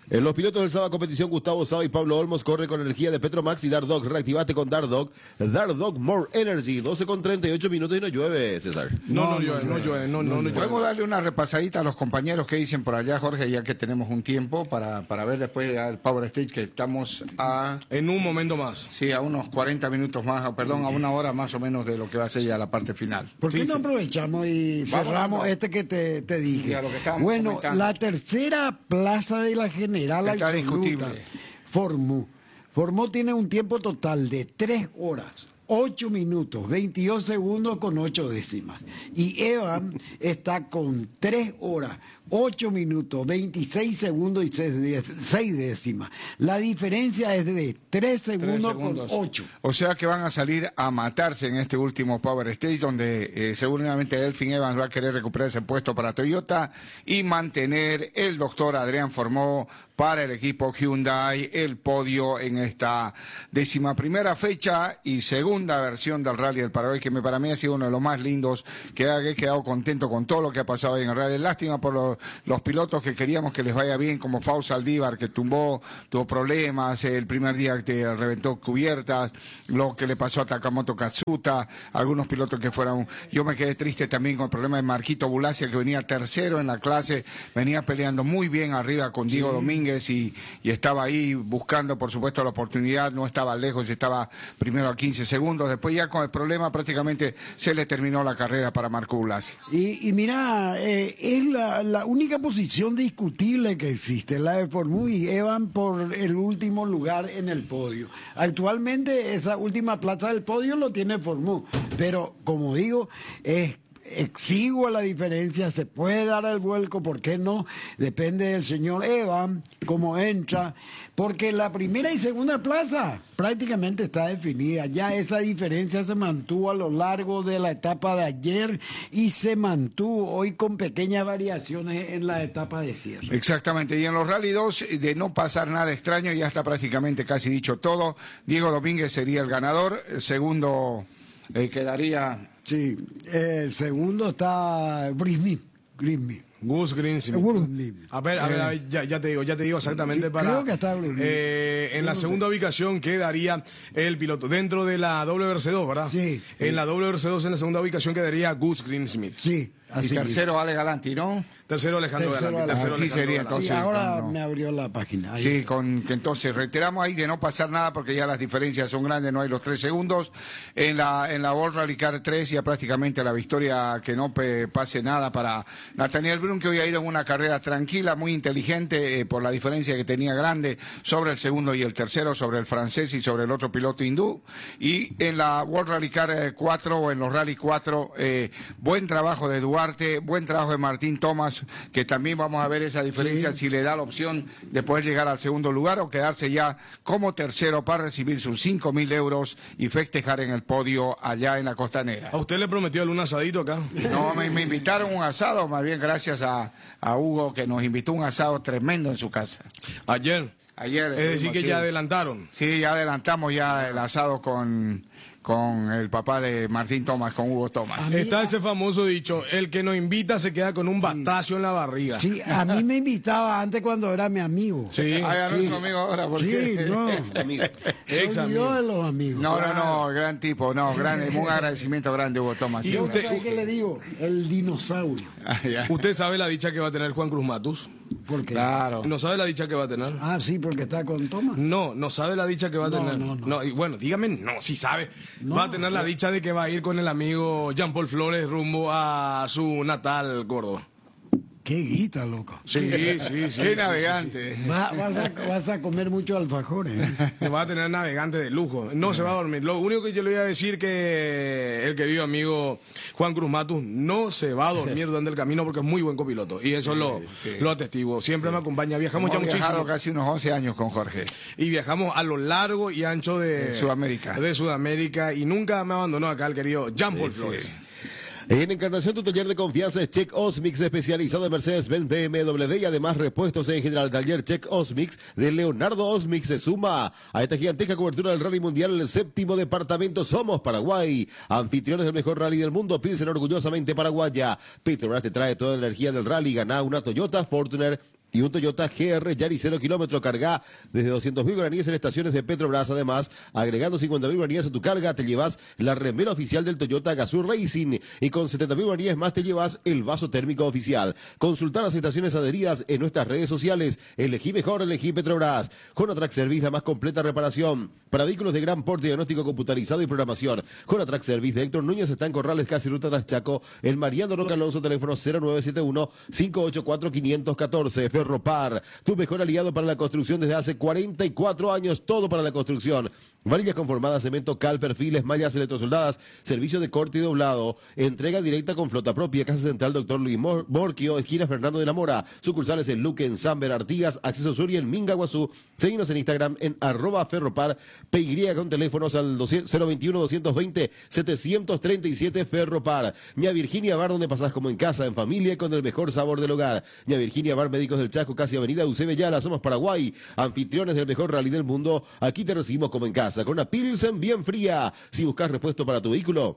En los pilotos del sábado competición, Gustavo Saba y Pablo Olmos corren con energía de Petromax y Dardog. Reactivate con Dardog. Dardog More Energy. doce con treinta y ocho minutos y no llueve, César. No, no, no llueve, no llueve. No, no, no, no Podemos darle una repasadita a los compañeros que dicen por allá, Jorge, ya que tenemos un tiempo para, para ver después el Power Stage, que estamos a... En un momento más. Sí, a unos cuarenta minutos más, o perdón, a una hora más o menos de lo que va a ser ya la parte final. ¿Por qué Sí, no sí. aprovechamos y Vamos, cerramos vamos. este que te, te dije? Sí, a lo que estábamos Bueno, comentando. la tercera plaza de la general Está absoluta discutible. formó. Formó tiene un tiempo total de tres horas, ocho minutos, veintidós segundos con ocho décimas. Y Evan está con tres horas, ocho minutos, veintiséis segundos y seis décimas. La diferencia es de tres segundos, segundos. con ocho. O sea que van a salir a matarse en este último Power Stage, donde eh, seguramente Elfin Evans va a querer recuperar ese puesto para Toyota y mantener el doctor Adrián Formó para el equipo Hyundai el podio en esta décima primera fecha y segunda versión del Rally del Paraguay, que me, para mí ha sido uno de los más lindos, que he quedado contento con todo lo que ha pasado ahí en el Rally. Lástima por los, los pilotos que queríamos que les vaya bien, como Fausto Aldívar, que tumbó, tuvo problemas, el primer día que reventó cubiertas, lo que le pasó a Takamoto Katsuta, algunos pilotos que fueron... Yo me quedé triste también con el problema de Marquito Bulacia, que venía tercero en la clase, venía peleando muy bien arriba con Diego sí. Domínguez, Y, y estaba ahí buscando, por supuesto, la oportunidad, no estaba lejos, estaba primero a quince segundos, después ya con el problema prácticamente se le terminó la carrera para Marco Bulacia. Y, y mira, eh, es la, la única posición discutible que existe, la de Formú y Evan por el último lugar en el podio. Actualmente esa última plaza del podio lo tiene Formú, pero como digo, es exigua la diferencia, se puede dar el vuelco, ¿por qué no? Depende del señor Evan, cómo entra, porque la primera y segunda plaza prácticamente está definida, ya esa diferencia se mantuvo a lo largo de la etapa de ayer y se mantuvo hoy con pequeñas variaciones en la etapa de cierre. Exactamente, y en los Rally dos, de no pasar nada extraño, ya está prácticamente casi dicho todo. Diego Domínguez sería el ganador, el segundo eh, quedaría... Sí, el segundo está Grismy, Grismy. Gus Greensmith. A ver, a ver, a ver ya, ya te digo, ya te digo exactamente para. Creo que está eh, en la segunda ubicación quedaría el piloto dentro de la doble R C dos, ¿verdad? Sí. En sí. la doble R C dos en la segunda ubicación quedaría Gus Greensmith. Sí. Así y tercero mismo. Ale Galanti, ¿no? Tercero Alejandro tercero Galanti. Tercero Así Alejandro sería Galanti. entonces. Sí, ahora no. me abrió la página. Ahí. Sí, con que entonces reiteramos ahí de no pasar nada porque ya las diferencias son grandes, no hay los tres segundos. En la en la World Rally Car tres ya prácticamente la victoria, que no pe, pase nada para Nathaniel Brun, que hoy ha ido en una carrera tranquila, muy inteligente, eh, por la diferencia que tenía grande sobre el segundo y el tercero, sobre el francés y sobre el otro piloto hindú. Y en la World Rally Car cuatro o en los Rally cuatro, eh, buen trabajo de Duarte, buen trabajo de Martín Tomás, que también vamos a ver esa diferencia sí. si le da la opción de poder llegar al segundo lugar o quedarse ya como tercero para recibir sus cinco mil euros y festejar en el podio allá en la Costanera. ¿A usted le prometió algún asadito acá? No, me, me invitaron a un asado, más bien gracias a, a Hugo, que nos invitó a un asado tremendo en su casa. Ayer. Ayer. Es decir, que sí. ya adelantaron. Sí, ya adelantamos ya el asado con... con el papá de Martín Tomás, con Hugo Tomás. Está ese famoso dicho, el que nos invita se queda con un batazo sí. en la barriga. Sí, a mí me invitaba antes cuando era mi amigo. Sí. Ay, ya no es su amigo ahora, ¿por sí, qué? no. Amigo. Se olvidó de los amigos. No, no, no, gran tipo, no, gran, un agradecimiento grande, Hugo Tomás. ¿Y sí, usted, ¿Sabe qué le digo? El dinosaurio. Ah, ¿Usted sabe la dicha que va a tener Juan Cruz Matus? ¿Por qué? Claro. ¿No sabe la dicha que va a tener? Ah, sí, porque está con Tomás. No, no sabe la dicha que va a no, tener. No, no. no, y bueno, dígame, no, sí sabe. No, va a tener la no. dicha de que va a ir con el amigo Jean Paul Flores rumbo a su natal Córdoba. Qué guita, loco. Sí, sí, sí. Qué sí, navegante. Sí, sí. Va, vas, a, vas a comer mucho alfajores. ¿eh? Va a tener navegante de lujo. No se va a dormir. Lo único que yo le voy a decir que el querido amigo Juan Cruz Matus no se va a dormir durante el camino porque es muy buen copiloto. Y eso sí, lo, sí. lo atestigo. Siempre sí. me acompaña. Viajamos Hemos ya muchísimo. viajado casi unos once años con Jorge. Y viajamos a lo largo y ancho de, de Sudamérica. De Sudamérica. Y nunca me abandonó acá el querido Jean Paul sí, Flores. Sí. En Encarnación, tu taller de confianza es Check Osmix, especializado en Mercedes-Benz, B M W y además repuestos en general. Taller Check Osmix de Leonardo Osmix se suma a esta gigantesca cobertura del Rally Mundial, el séptimo departamento. Somos Paraguay, anfitriones del mejor rally del mundo, Pilsen orgullosamente paraguaya. Petrobras te trae toda la energía del rally. Gana una Toyota Fortuner y un Toyota G R Yaris cero kilómetro. Carga desde doscientos mil guaraníes en estaciones de Petrobras. Además, agregando cincuenta mil guaraníes a tu carga, te llevas la remera oficial del Toyota Gazoo Racing, y con setenta mil guaraníes más te llevas el vaso térmico oficial. Consultar las estaciones adheridas en nuestras redes sociales. Elegí mejor, elegí Petrobras. Jonatrack Service, la más completa reparación para vehículos de gran porte, diagnóstico computarizado y programación. Jonatrack Service de Héctor Núñez está en Corrales, casi ruta tras Chaco. El Mariano Roca Alonso, teléfono cero nueve siete uno, cinco ocho cuatro, cinco uno cuatro. Ferropar, tu mejor aliado para la construcción desde hace cuarenta y cuatro años, todo para la construcción. Varillas conformadas, cemento, cal, perfiles, mallas electrosoldadas, servicio de corte y doblado, entrega directa con flota propia. Casa Central Doctor Luis Mor Morquio, esquina Fernando de la Mora. Sucursales en Luque, en Samber, Artigas, Acceso Sur y en Mingaguazú. Seguinos en Instagram en arroba ferropar, P Y con teléfonos al cero veintiuno, doscientos veinte, setecientos treinta y siete. Ferropar. Ña Virginia Bar, donde pasás como en casa, en familia, con el mejor sabor del hogar. Ña Virginia Bar, Médicos del Chaco, casi Avenida Eusebio Yala. Somos Paraguay, anfitriones del mejor rally del mundo. Aquí te recibimos como en casa, con una Pilsen bien fría. Si buscas repuesto para tu vehículo,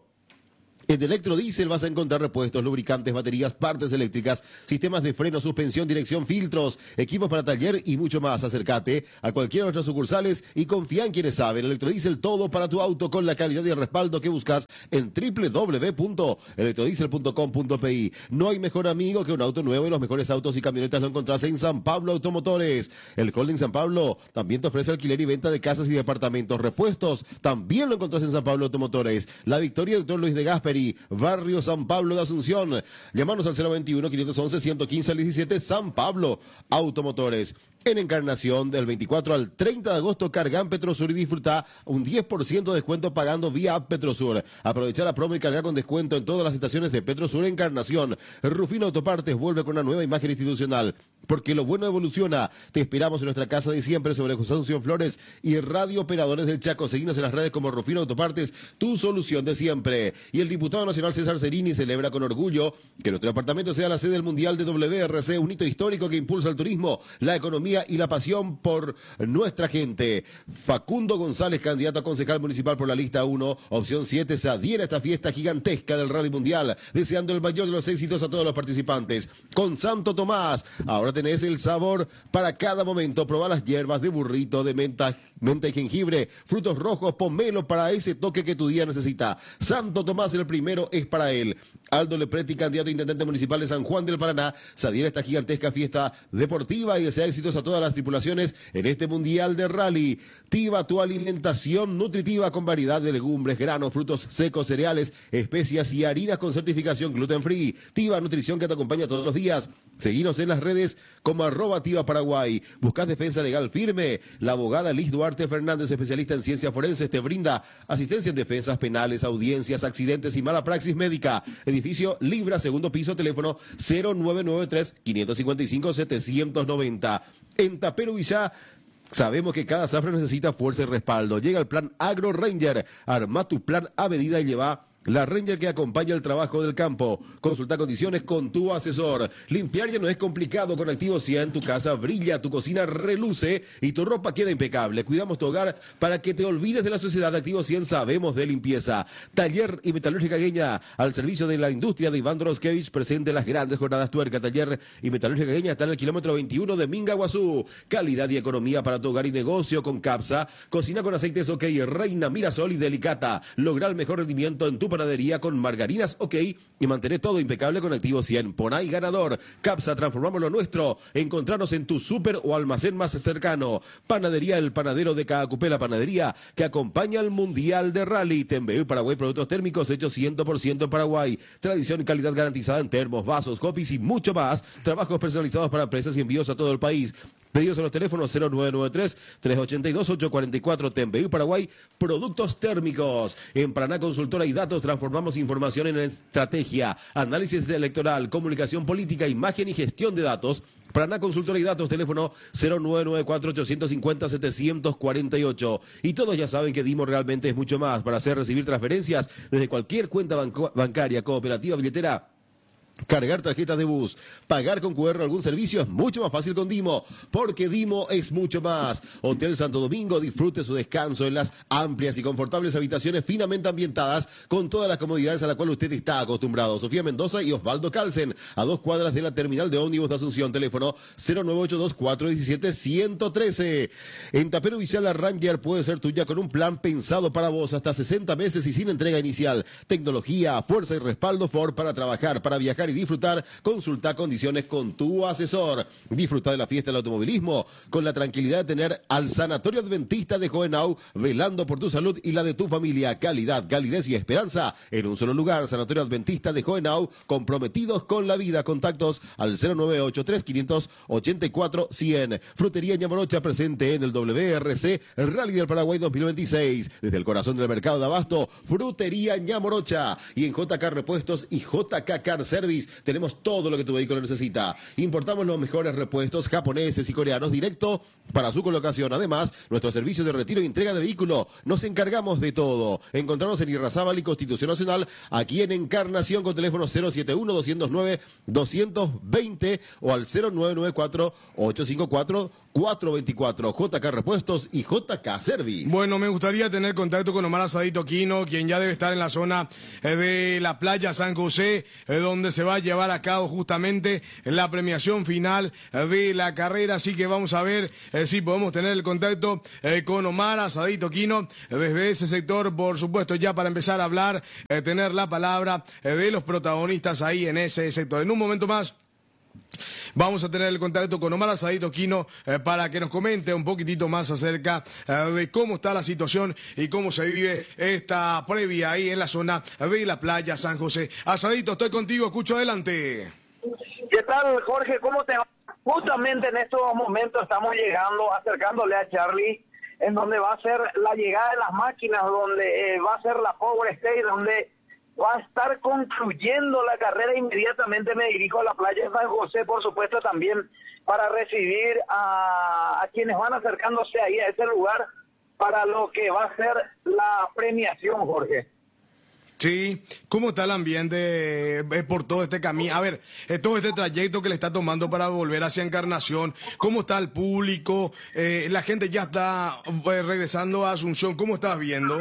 en Electrodiesel vas a encontrar repuestos, lubricantes, baterías, partes eléctricas, sistemas de freno, suspensión, dirección, filtros, equipos para taller y mucho más. Acércate a cualquiera de nuestras sucursales y confía en quienes saben. Electrodiesel, todo para tu auto con la calidad y el respaldo que buscas en doble u doble u doble u punto electrodiesel punto com punto pe i. No hay mejor amigo que un auto nuevo, y los mejores autos y camionetas lo encontrás en San Pablo Automotores. El Holding San Pablo también te ofrece alquiler y venta de casas y departamentos. Repuestos también lo encontrás en San Pablo Automotores. La Victoria, doctor Luis de Gasperi, Barrio San Pablo de Asunción. Llámanos al cero veintiuno, quinientos once, ciento quince al diecisiete. San Pablo Automotores. En Encarnación, del veinticuatro al treinta de agosto, carga en Petrosur y disfruta un diez por ciento de descuento pagando vía app Petrosur. Aprovecha la promo y carga con descuento en todas las estaciones de Petrosur Encarnación. Rufino Autopartes vuelve con una nueva imagen institucional, porque lo bueno evoluciona. Te esperamos en nuestra casa de siempre sobre José Asunción Flores y Radio Operadores del Chaco. Seguinos en las redes como Rufino Autopartes, tu solución de siempre. Y el diputado nacional César Cerini celebra con orgullo que nuestro departamento sea la sede del Mundial de W R C, un hito histórico que impulsa el turismo, la economía y la pasión por nuestra gente. Facundo González, candidato a concejal municipal por la lista uno, opción siete, se adhiere a esta fiesta gigantesca del Rally Mundial, deseando el mayor de los éxitos a todos los participantes. Con Santo Tomás, ahora tenés el sabor para cada momento. Probá las hierbas de burrito, de menta, menta y jengibre, frutos rojos, pomelo para ese toque que tu día necesita. Santo Tomás, el primero es para él. Aldo Lepretti, candidato a intendente municipal de San Juan del Paraná, se adhiere a esta gigantesca fiesta deportiva y desea éxitos a todas las tripulaciones en este Mundial de Rally. Tiva, tu alimentación nutritiva con variedad de legumbres, granos, frutos secos, cereales, especias y harinas con certificación gluten free. Tiva Nutrición, que te acompaña todos los días. Seguinos en las redes como arroba Tiva Paraguay. Buscás defensa legal firme. La abogada Liz Duarte Fernández, especialista en ciencias forenses, te brinda asistencia en defensas penales, audiencias, accidentes y mala praxis médica. Edificio Libra, segundo piso, teléfono cero nueve nueve tres, cinco cinco cinco, siete cero nueve cero. En Tapero Villá, sabemos que cada zafra necesita fuerza y respaldo. Llega el plan Agro Ranger. Arma tu plan a medida y lleva la Ranger que acompaña el trabajo del campo. Consulta condiciones con tu asesor. Limpiar ya no es complicado. Con Activo cien, tu casa brilla, tu cocina reluce y tu ropa queda impecable. Cuidamos tu hogar para que te olvides de la sociedad. Activo cien, sabemos de limpieza. Taller y Metalúrgica Gueña, al servicio de la industria de Iván Droskevich, presente las grandes jornadas tuerca. Taller y Metalúrgica Gueña está en el kilómetro veintiuno de Mingaguazú. Calidad y economía para tu hogar y negocio con Capsa. Cocina con aceites OK, Reina, Mirasol y Delicata. Logra el mejor rendimiento en tu panadería con margarinas OK y mantener todo impecable con Activo cien. Pon ahí ganador. Capsa, transformamos lo nuestro. Encontrarnos en tu súper o almacén más cercano. Panadería El Panadero de Caacupé, panadería que acompaña al Mundial de Rally. Tembeu Paraguay, productos térmicos hechos cien por ciento en Paraguay. Tradición y calidad garantizada en termos, vasos, copies y mucho más. Trabajos personalizados para empresas y envíos a todo el país. Pedidos a los teléfonos cero nueve nueve tres, tres ocho dos, ocho cuatro cuatro. Tembeu Paraguay, productos térmicos. En Paraná Consultora y Datos transformamos información en estrategia, análisis electoral, comunicación política, imagen y gestión de datos. Paraná Consultora y Datos, teléfono cero nueve nueve cuatro, ocho cinco cero, siete cuatro ocho. Y todos ya saben que Dimos realmente es mucho más. Para hacer recibir transferencias desde cualquier cuenta banco- bancaria, cooperativa, billetera cargar tarjetas de bus, pagar con cu erre algún servicio es mucho más fácil con Dimo, porque Dimo es mucho más. Hotel Santo Domingo, disfrute su descanso en las amplias y confortables habitaciones finamente ambientadas con todas las comodidades a las cuales usted está acostumbrado. Sofía Mendoza y Osvaldo Calsen, a dos cuadras de la terminal de ómnibus de Asunción. Teléfono cero nueve ocho dos cuatro uno siete uno cero uno tres. En Tapero Villal, la Ranger puede ser tuya con un plan pensado para vos, hasta sesenta meses y sin entrega inicial. Tecnología, fuerza y respaldo Ford para trabajar, para viajar y disfrutar. Consulta condiciones con tu asesor. Disfruta de la fiesta del automovilismo con la tranquilidad de tener al Sanatorio Adventista de Hohenau velando por tu salud y la de tu familia. Calidad, calidez y esperanza en un solo lugar. Sanatorio Adventista de Hohenau, comprometidos con la vida. Contactos al cero nueve ocho tres, cinco ocho cuatro, cien. Frutería Ñamorocha, presente en el W R C Rally del Paraguay dos mil veintiséis. Desde el corazón del mercado de abasto, Frutería Ñamorocha. Y en J K Repuestos y J K Car Service tenemos todo lo que tu vehículo necesita. Importamos los mejores repuestos japoneses y coreanos directo para su colocación. Además, nuestro servicio de retiro y entrega de vehículo, nos encargamos de todo. Encontrarnos en Irrazábal y Constitución Nacional, aquí en Encarnación, con teléfono cero siete uno, dos cero nueve, dos dos cero o al cero nueve nueve cuatro, ocho cinco cuatro, cuatro dos cuatro. J K Repuestos y J K Service. Bueno, me gustaría tener contacto con Omar Asadito Quino, quien ya debe estar en la zona eh, de la playa San José, eh, donde se va a llevar a cabo justamente la premiación final eh, de la carrera. Así que vamos a ver eh, si podemos tener el contacto eh, con Omar Asadito Quino eh, desde ese sector, por supuesto, ya para empezar a hablar, eh, tener la palabra eh, de los protagonistas ahí en ese sector. En un momento más vamos a tener el contacto con Omar Asadito Quino eh, para que nos comente un poquitito más acerca eh, de cómo está la situación y cómo se vive esta previa ahí en la zona de la playa San José. Asadito, estoy contigo, escucho, adelante. ¿Qué tal, Jorge? ¿Cómo te va? Justamente en estos momentos estamos llegando, acercándole a Charlie, en donde va a ser la llegada de las máquinas, donde eh, va a ser la Power Stage, donde va a estar concluyendo la carrera. Inmediatamente me dirijo a la playa de San José, por supuesto, también para recibir a, a quienes van acercándose ahí a ese lugar para lo que va a ser la premiación, Jorge. Sí, ¿cómo está el ambiente eh, por todo este camino? A ver, eh, todo este trayecto que le está tomando para volver hacia Encarnación, ¿cómo está el público? Eh, la gente ya está eh, regresando a Asunción, ¿cómo estás viendo?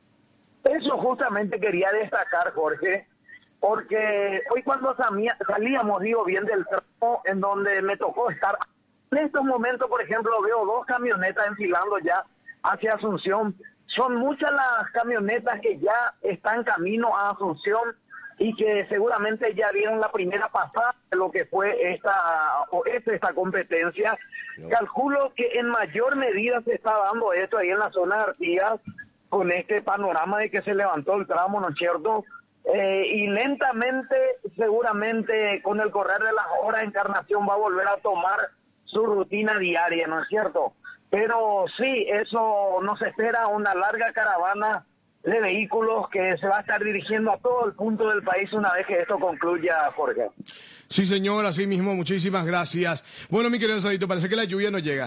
Eso justamente quería destacar, Jorge, porque hoy cuando salíamos, digo bien, del tramo en donde me tocó estar, en estos momentos, por ejemplo, veo dos camionetas enfilando ya hacia Asunción. Son muchas las camionetas que ya están camino a Asunción y que seguramente ya vieron la primera pasada de lo que fue esta o es esta competencia. No. Calculo que en mayor medida se está dando esto ahí en la zona de Artigas, con este panorama de que se levantó el tramo, ¿no es cierto? Eh, y lentamente, seguramente, con el correr de las horas, Encarnación va a volver a tomar su rutina diaria, ¿no es cierto? Pero sí, eso nos espera una larga caravana de vehículos que se va a estar dirigiendo a todo el punto del país una vez que esto concluya, Jorge. Sí, señor, así mismo, muchísimas gracias. Bueno, mi querido Sadito, parece que la lluvia no llega.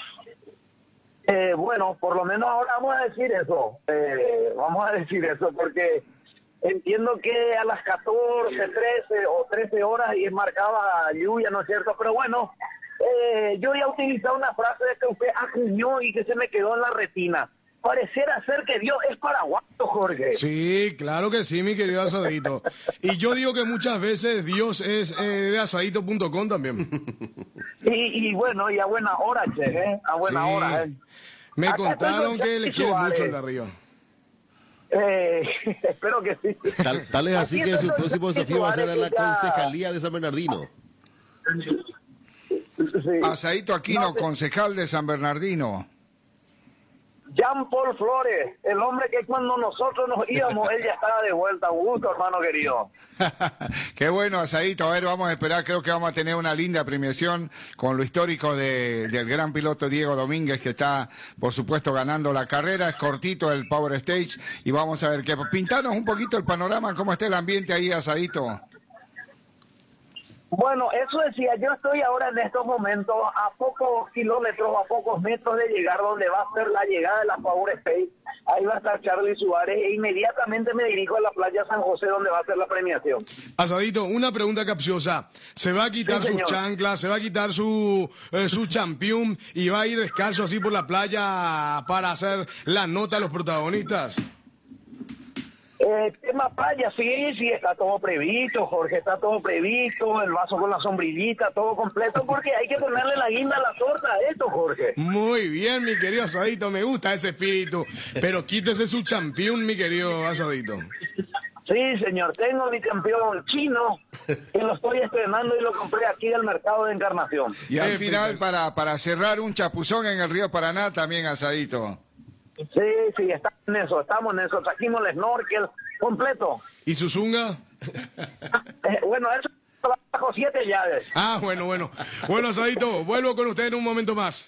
Eh, bueno, por lo menos ahora vamos a decir eso, eh, vamos a decir eso, porque entiendo que a las catorce, trece o trece horas y marcaba lluvia, ¿no es cierto? Pero bueno, eh, yo ya he utilizado una frase de que usted acuñó y que se me quedó en la retina. Pareciera ser que Dios es paraguayo, Jorge. Sí, claro que sí, mi querido Asadito. Y yo digo que muchas veces Dios es eh, de asadito punto com también. Y, y bueno, y a buena hora, che, ¿eh? A buena sí. hora, ¿eh? Me Acá contaron que le quiere mucho el de arriba. Eh, espero que sí. Tal, tal es así que su próximo desafío va a ser a la concejalía de San Bernardino. Sí. Asadito Aquino, no, concejal de San Bernardino. Jean Paul Flores, el hombre que cuando nosotros nos íbamos, él ya estaba de vuelta. Un gusto, hermano querido. Qué bueno, Asadito. A ver, vamos a esperar. Creo que vamos a tener una linda premiación con lo histórico de, del gran piloto Diego Domínguez, que está, por supuesto, ganando la carrera. Es cortito el Power Stage. Y vamos a ver, que pintanos un poquito el panorama, cómo está el ambiente ahí, Asadito. Bueno, eso decía, yo estoy ahora en estos momentos a pocos kilómetros, a pocos metros de llegar donde va a ser la llegada de la Power Stage. Ahí va a estar Charlie Suárez e inmediatamente me dirijo a la playa San José donde va a ser la premiación. Asadito, una pregunta capciosa. ¿Se va a quitar Sí, sus señor. chanclas, se va a quitar su, eh, su champión y va a ir descalzo así por la playa para hacer la nota a los protagonistas? Eh, tema playa, sí, sí, está todo previsto, Jorge, está todo previsto, el vaso con la sombrillita, todo completo, porque hay que ponerle la guinda a la torta a esto, Jorge. Muy bien, mi querido Asadito, me gusta ese espíritu. Pero quítese su champión, mi querido Asadito. Sí, señor, tengo mi campeón chino, que lo estoy estrenando y lo compré aquí del mercado de Encarnación. Y al Eh, final, para, para cerrar, un chapuzón en el río Paraná también, Asadito. Sí, sí, estamos en eso, estamos en eso, trajimos el snorkel completo. ¿Y su zunga? Eh, bueno, eso bajo siete llaves. Ah, bueno, bueno. Bueno, Asadito, vuelvo con usted en un momento más.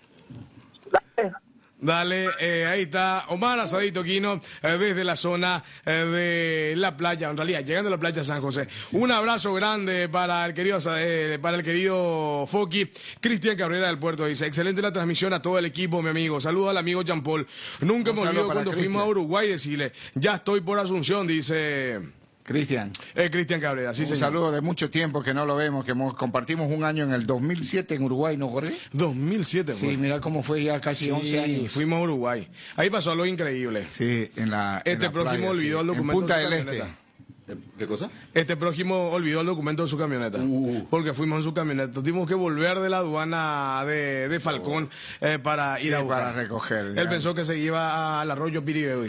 Dale. Dale, eh, ahí está Omar Asadito Quino, eh, desde la zona eh, de la playa, en realidad, llegando a la playa San José. Un abrazo grande para el querido eh, para el querido Foqui. Cristian Cabrera del Puerto dice, excelente la transmisión a todo el equipo, mi amigo. Saludos al amigo Jean Paul. Nunca Un me saludo olvido para cuando Cristian. fuimos a Uruguay decirle, ya estoy por Asunción, dice Cristian. eh, Cristian Cabrera. Sí, Un señor. saludo de mucho tiempo que no lo vemos, que hemos- compartimos un año en el dos mil siete en Uruguay, ¿no, Jorge? dos mil siete, Sí, güey. mira cómo fue ya casi Sí, once años. fuimos a Uruguay. Ahí pasó algo increíble. Sí, en la en Este la próximo playa, olvidó sí. el documento En Punta de su del Este. camioneta. ¿Qué cosa? Este próximo olvidó el documento de su camioneta. Uh. Porque fuimos en su camioneta. Tuvimos que volver de la aduana de, de Falcón eh, para ir Sí, a buscar. para recoger, Él ya. pensó que se iba al arroyo Piribeui.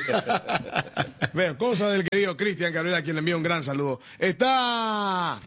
Bueno, cosa del querido Cristian Cabrera, a quien le envío un gran saludo. Está...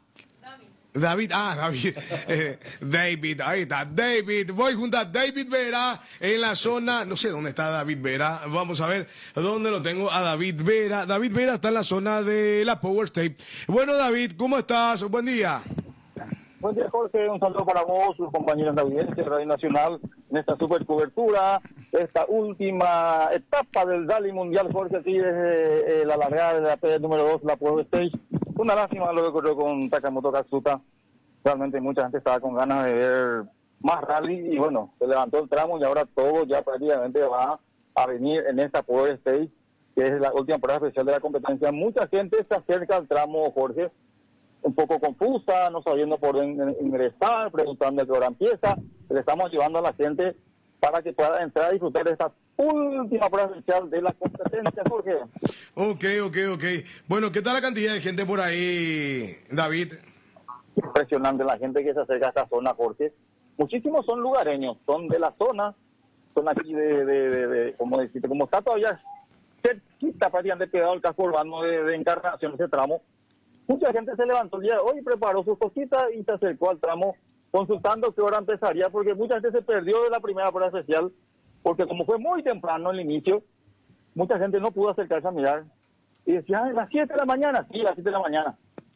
David, ah, David, eh, David, ahí está, David, voy junto a David Vera en la zona, no sé dónde está David Vera, vamos a ver dónde lo tengo a David Vera. David Vera está en la zona de la Power State. Bueno, David, ¿cómo estás? Buen día. Buen día, Jorge. Un saludo para vos, sus compañeros de audiencia de Radio Nacional, en esta super cobertura, esta última etapa del Rally Mundial, Jorge, aquí desde eh, la largada de la P número dos, la Power Stage. Una lástima lo que ocurrió con Takamoto Katsuta. Realmente mucha gente estaba con ganas de ver más rally y bueno, se levantó el tramo y ahora todo ya prácticamente va a venir en esta Power Stage, que es la última prueba especial de la competencia. Mucha gente se acerca al tramo, Jorge, un poco confusa, no sabiendo por dónde ingresar, preguntando a qué hora empieza. Le estamos llevando a la gente para que pueda entrar a disfrutar de esta última prueba especial de la competencia, Jorge. Ok, ok, ok. Bueno, ¿qué tal la cantidad de gente por ahí, David? Impresionante la gente que se acerca a esta zona, Jorge. Muchísimos son lugareños, son de la zona, son aquí de, de, de, de como decirte, como está todavía cerquita, prácticamente pegado al casco urbano de, de Encarnación, ese tramo. Mucha gente se levantó el día de hoy, preparó sus cositas y se acercó al tramo consultando qué hora empezaría, porque mucha gente se perdió de la primera prueba especial, porque como fue muy temprano el inicio, mucha gente no pudo acercarse a mirar. Y decía, a las siete de la mañana, sí, a las siete de la mañana.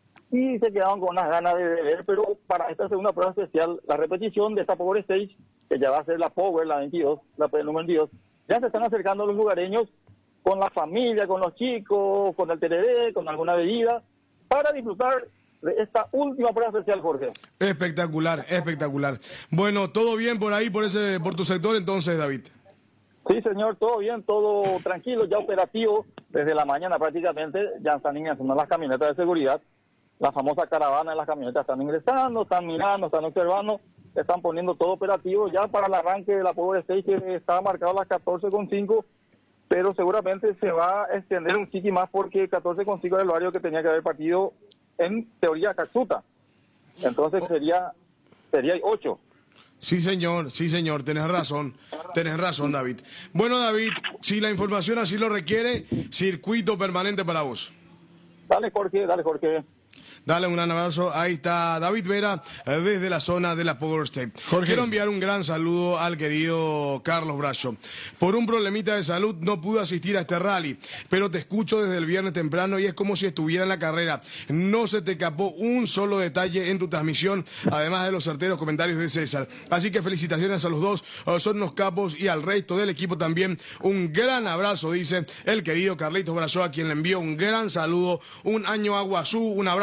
Y se quedaban con unas ganas de ver, pero para esta segunda prueba especial, la repetición de esta Power Stage, que ya va a ser la Power, la veintidós, la número veintidós, ya se están acercando los lugareños con la familia, con los chicos, con el tereré, con alguna bebida, para disfrutar de esta última prueba especial, Jorge. Espectacular, espectacular. Bueno, ¿todo bien por ahí, por ese, por tu sector entonces, David? Sí, señor, todo bien, todo tranquilo, ya operativo desde la mañana prácticamente, ya están ingresando las camionetas de seguridad, la famosa caravana de las camionetas están ingresando, están mirando, están observando, están poniendo todo operativo ya para el arranque de la Power Stage, que estaba marcado a las catorce con cinco, pero seguramente se va a extender un chiqui más porque catorce con cinco era el horario que tenía que haber partido en teoría Katsuta, entonces sería sería ocho. Sí, señor, sí, señor, tenés razón, tenés razón, David. Bueno, David, si la información así lo requiere, circuito permanente para vos. Dale, Jorge, dale, Jorge. Dale un gran abrazo. Ahí está David Vera, eh, desde la zona de la Power State. Jorge. Quiero enviar un gran saludo al querido Carlos Bracho. Por un problemita de salud no pude asistir a este rally, pero te escucho desde el viernes temprano y es como si estuviera en la carrera. No se te escapó un solo detalle en tu transmisión, además de los certeros comentarios de César. Así que felicitaciones a los dos, eh, son unos capos, y al resto del equipo también. Un gran abrazo, dice el querido Carlitos Bracho, a quien le envío un gran saludo. Un año a Guazú, un abrazo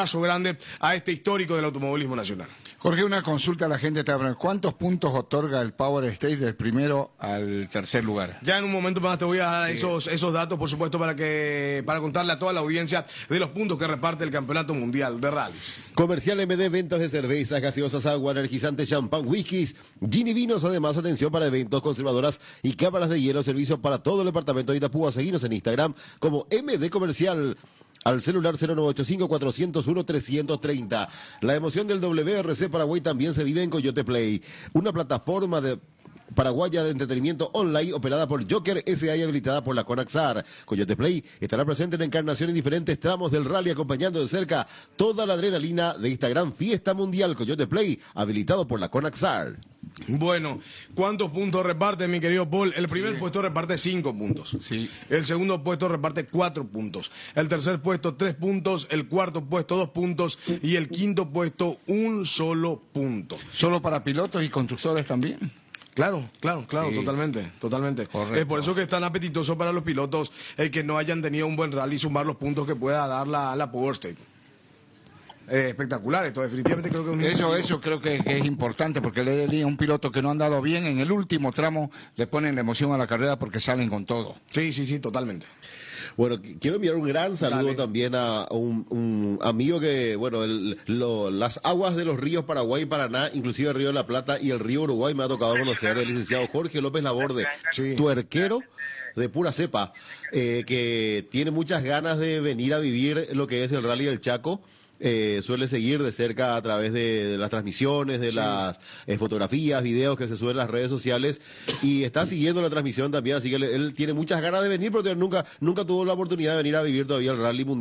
abrazo grande a este histórico del automovilismo nacional. Jorge, una consulta a la gente. ¿Cuántos puntos otorga el Power Stage del primero al tercer lugar? Ya en un momento más te voy a dar Sí. esos, esos datos, por supuesto, para que para contarle a toda la audiencia de los puntos que reparte el Campeonato Mundial de Rallys. Comercial M D, ventas de cervezas, gaseosas, agua, energizantes, champán, whiskies, gin y vinos. Además, atención para eventos, conservadoras y cámaras de hielo. Servicio para todo el departamento de Itapúa. Seguinos en Instagram como M D Comercial. Al celular cero nueve ocho cinco, cuatro cero uno, tres tres cero. La emoción del W R C Paraguay también se vive en Coyote Play, una plataforma de paraguaya de entretenimiento online operada por Joker S A y habilitada por la Conaxar. Coyote Play estará presente en Encarnación en diferentes tramos del rally, acompañando de cerca toda la adrenalina de esta gran fiesta mundial. Coyote Play, habilitado por la Conaxar. Bueno, ¿cuántos puntos reparte, mi querido Paul? El primer Sí. puesto reparte cinco puntos. Sí. El segundo puesto reparte cuatro puntos. El tercer puesto, tres puntos. El cuarto puesto, dos puntos. Y el quinto puesto, un solo punto. ¿Solo para pilotos y constructores también? Claro, claro, claro, Sí. totalmente, totalmente. Correcto. Es por eso que es tan apetitoso para los pilotos el que no hayan tenido un buen rally, sumar los puntos que pueda dar la, la Power Stage. Eh, espectacular esto, definitivamente creo que es un Eso, incentivo. eso creo que, que es importante, porque le di a un piloto que no ha andado bien en el último tramo, le ponen la emoción a la carrera porque salen con todo. Sí, sí, sí, totalmente. Bueno, qu- quiero enviar un gran saludo Dale. también a un, un amigo que, bueno, el- lo- las aguas de los ríos Paraguay y Paraná, inclusive el río de la Plata y el río Uruguay, me ha tocado conocer, el licenciado Jorge López Laborde, Sí. tuerquero de pura cepa, eh, que tiene muchas ganas de venir a vivir lo que es el Rally del Chaco. Eh, suele seguir de cerca a través de, de las transmisiones, de las eh, fotografías, videos que se suben en las redes sociales, y está siguiendo la transmisión también, así que él, él tiene muchas ganas de venir, pero nunca, nunca tuvo la oportunidad de venir a vivir todavía el Rally Mundial.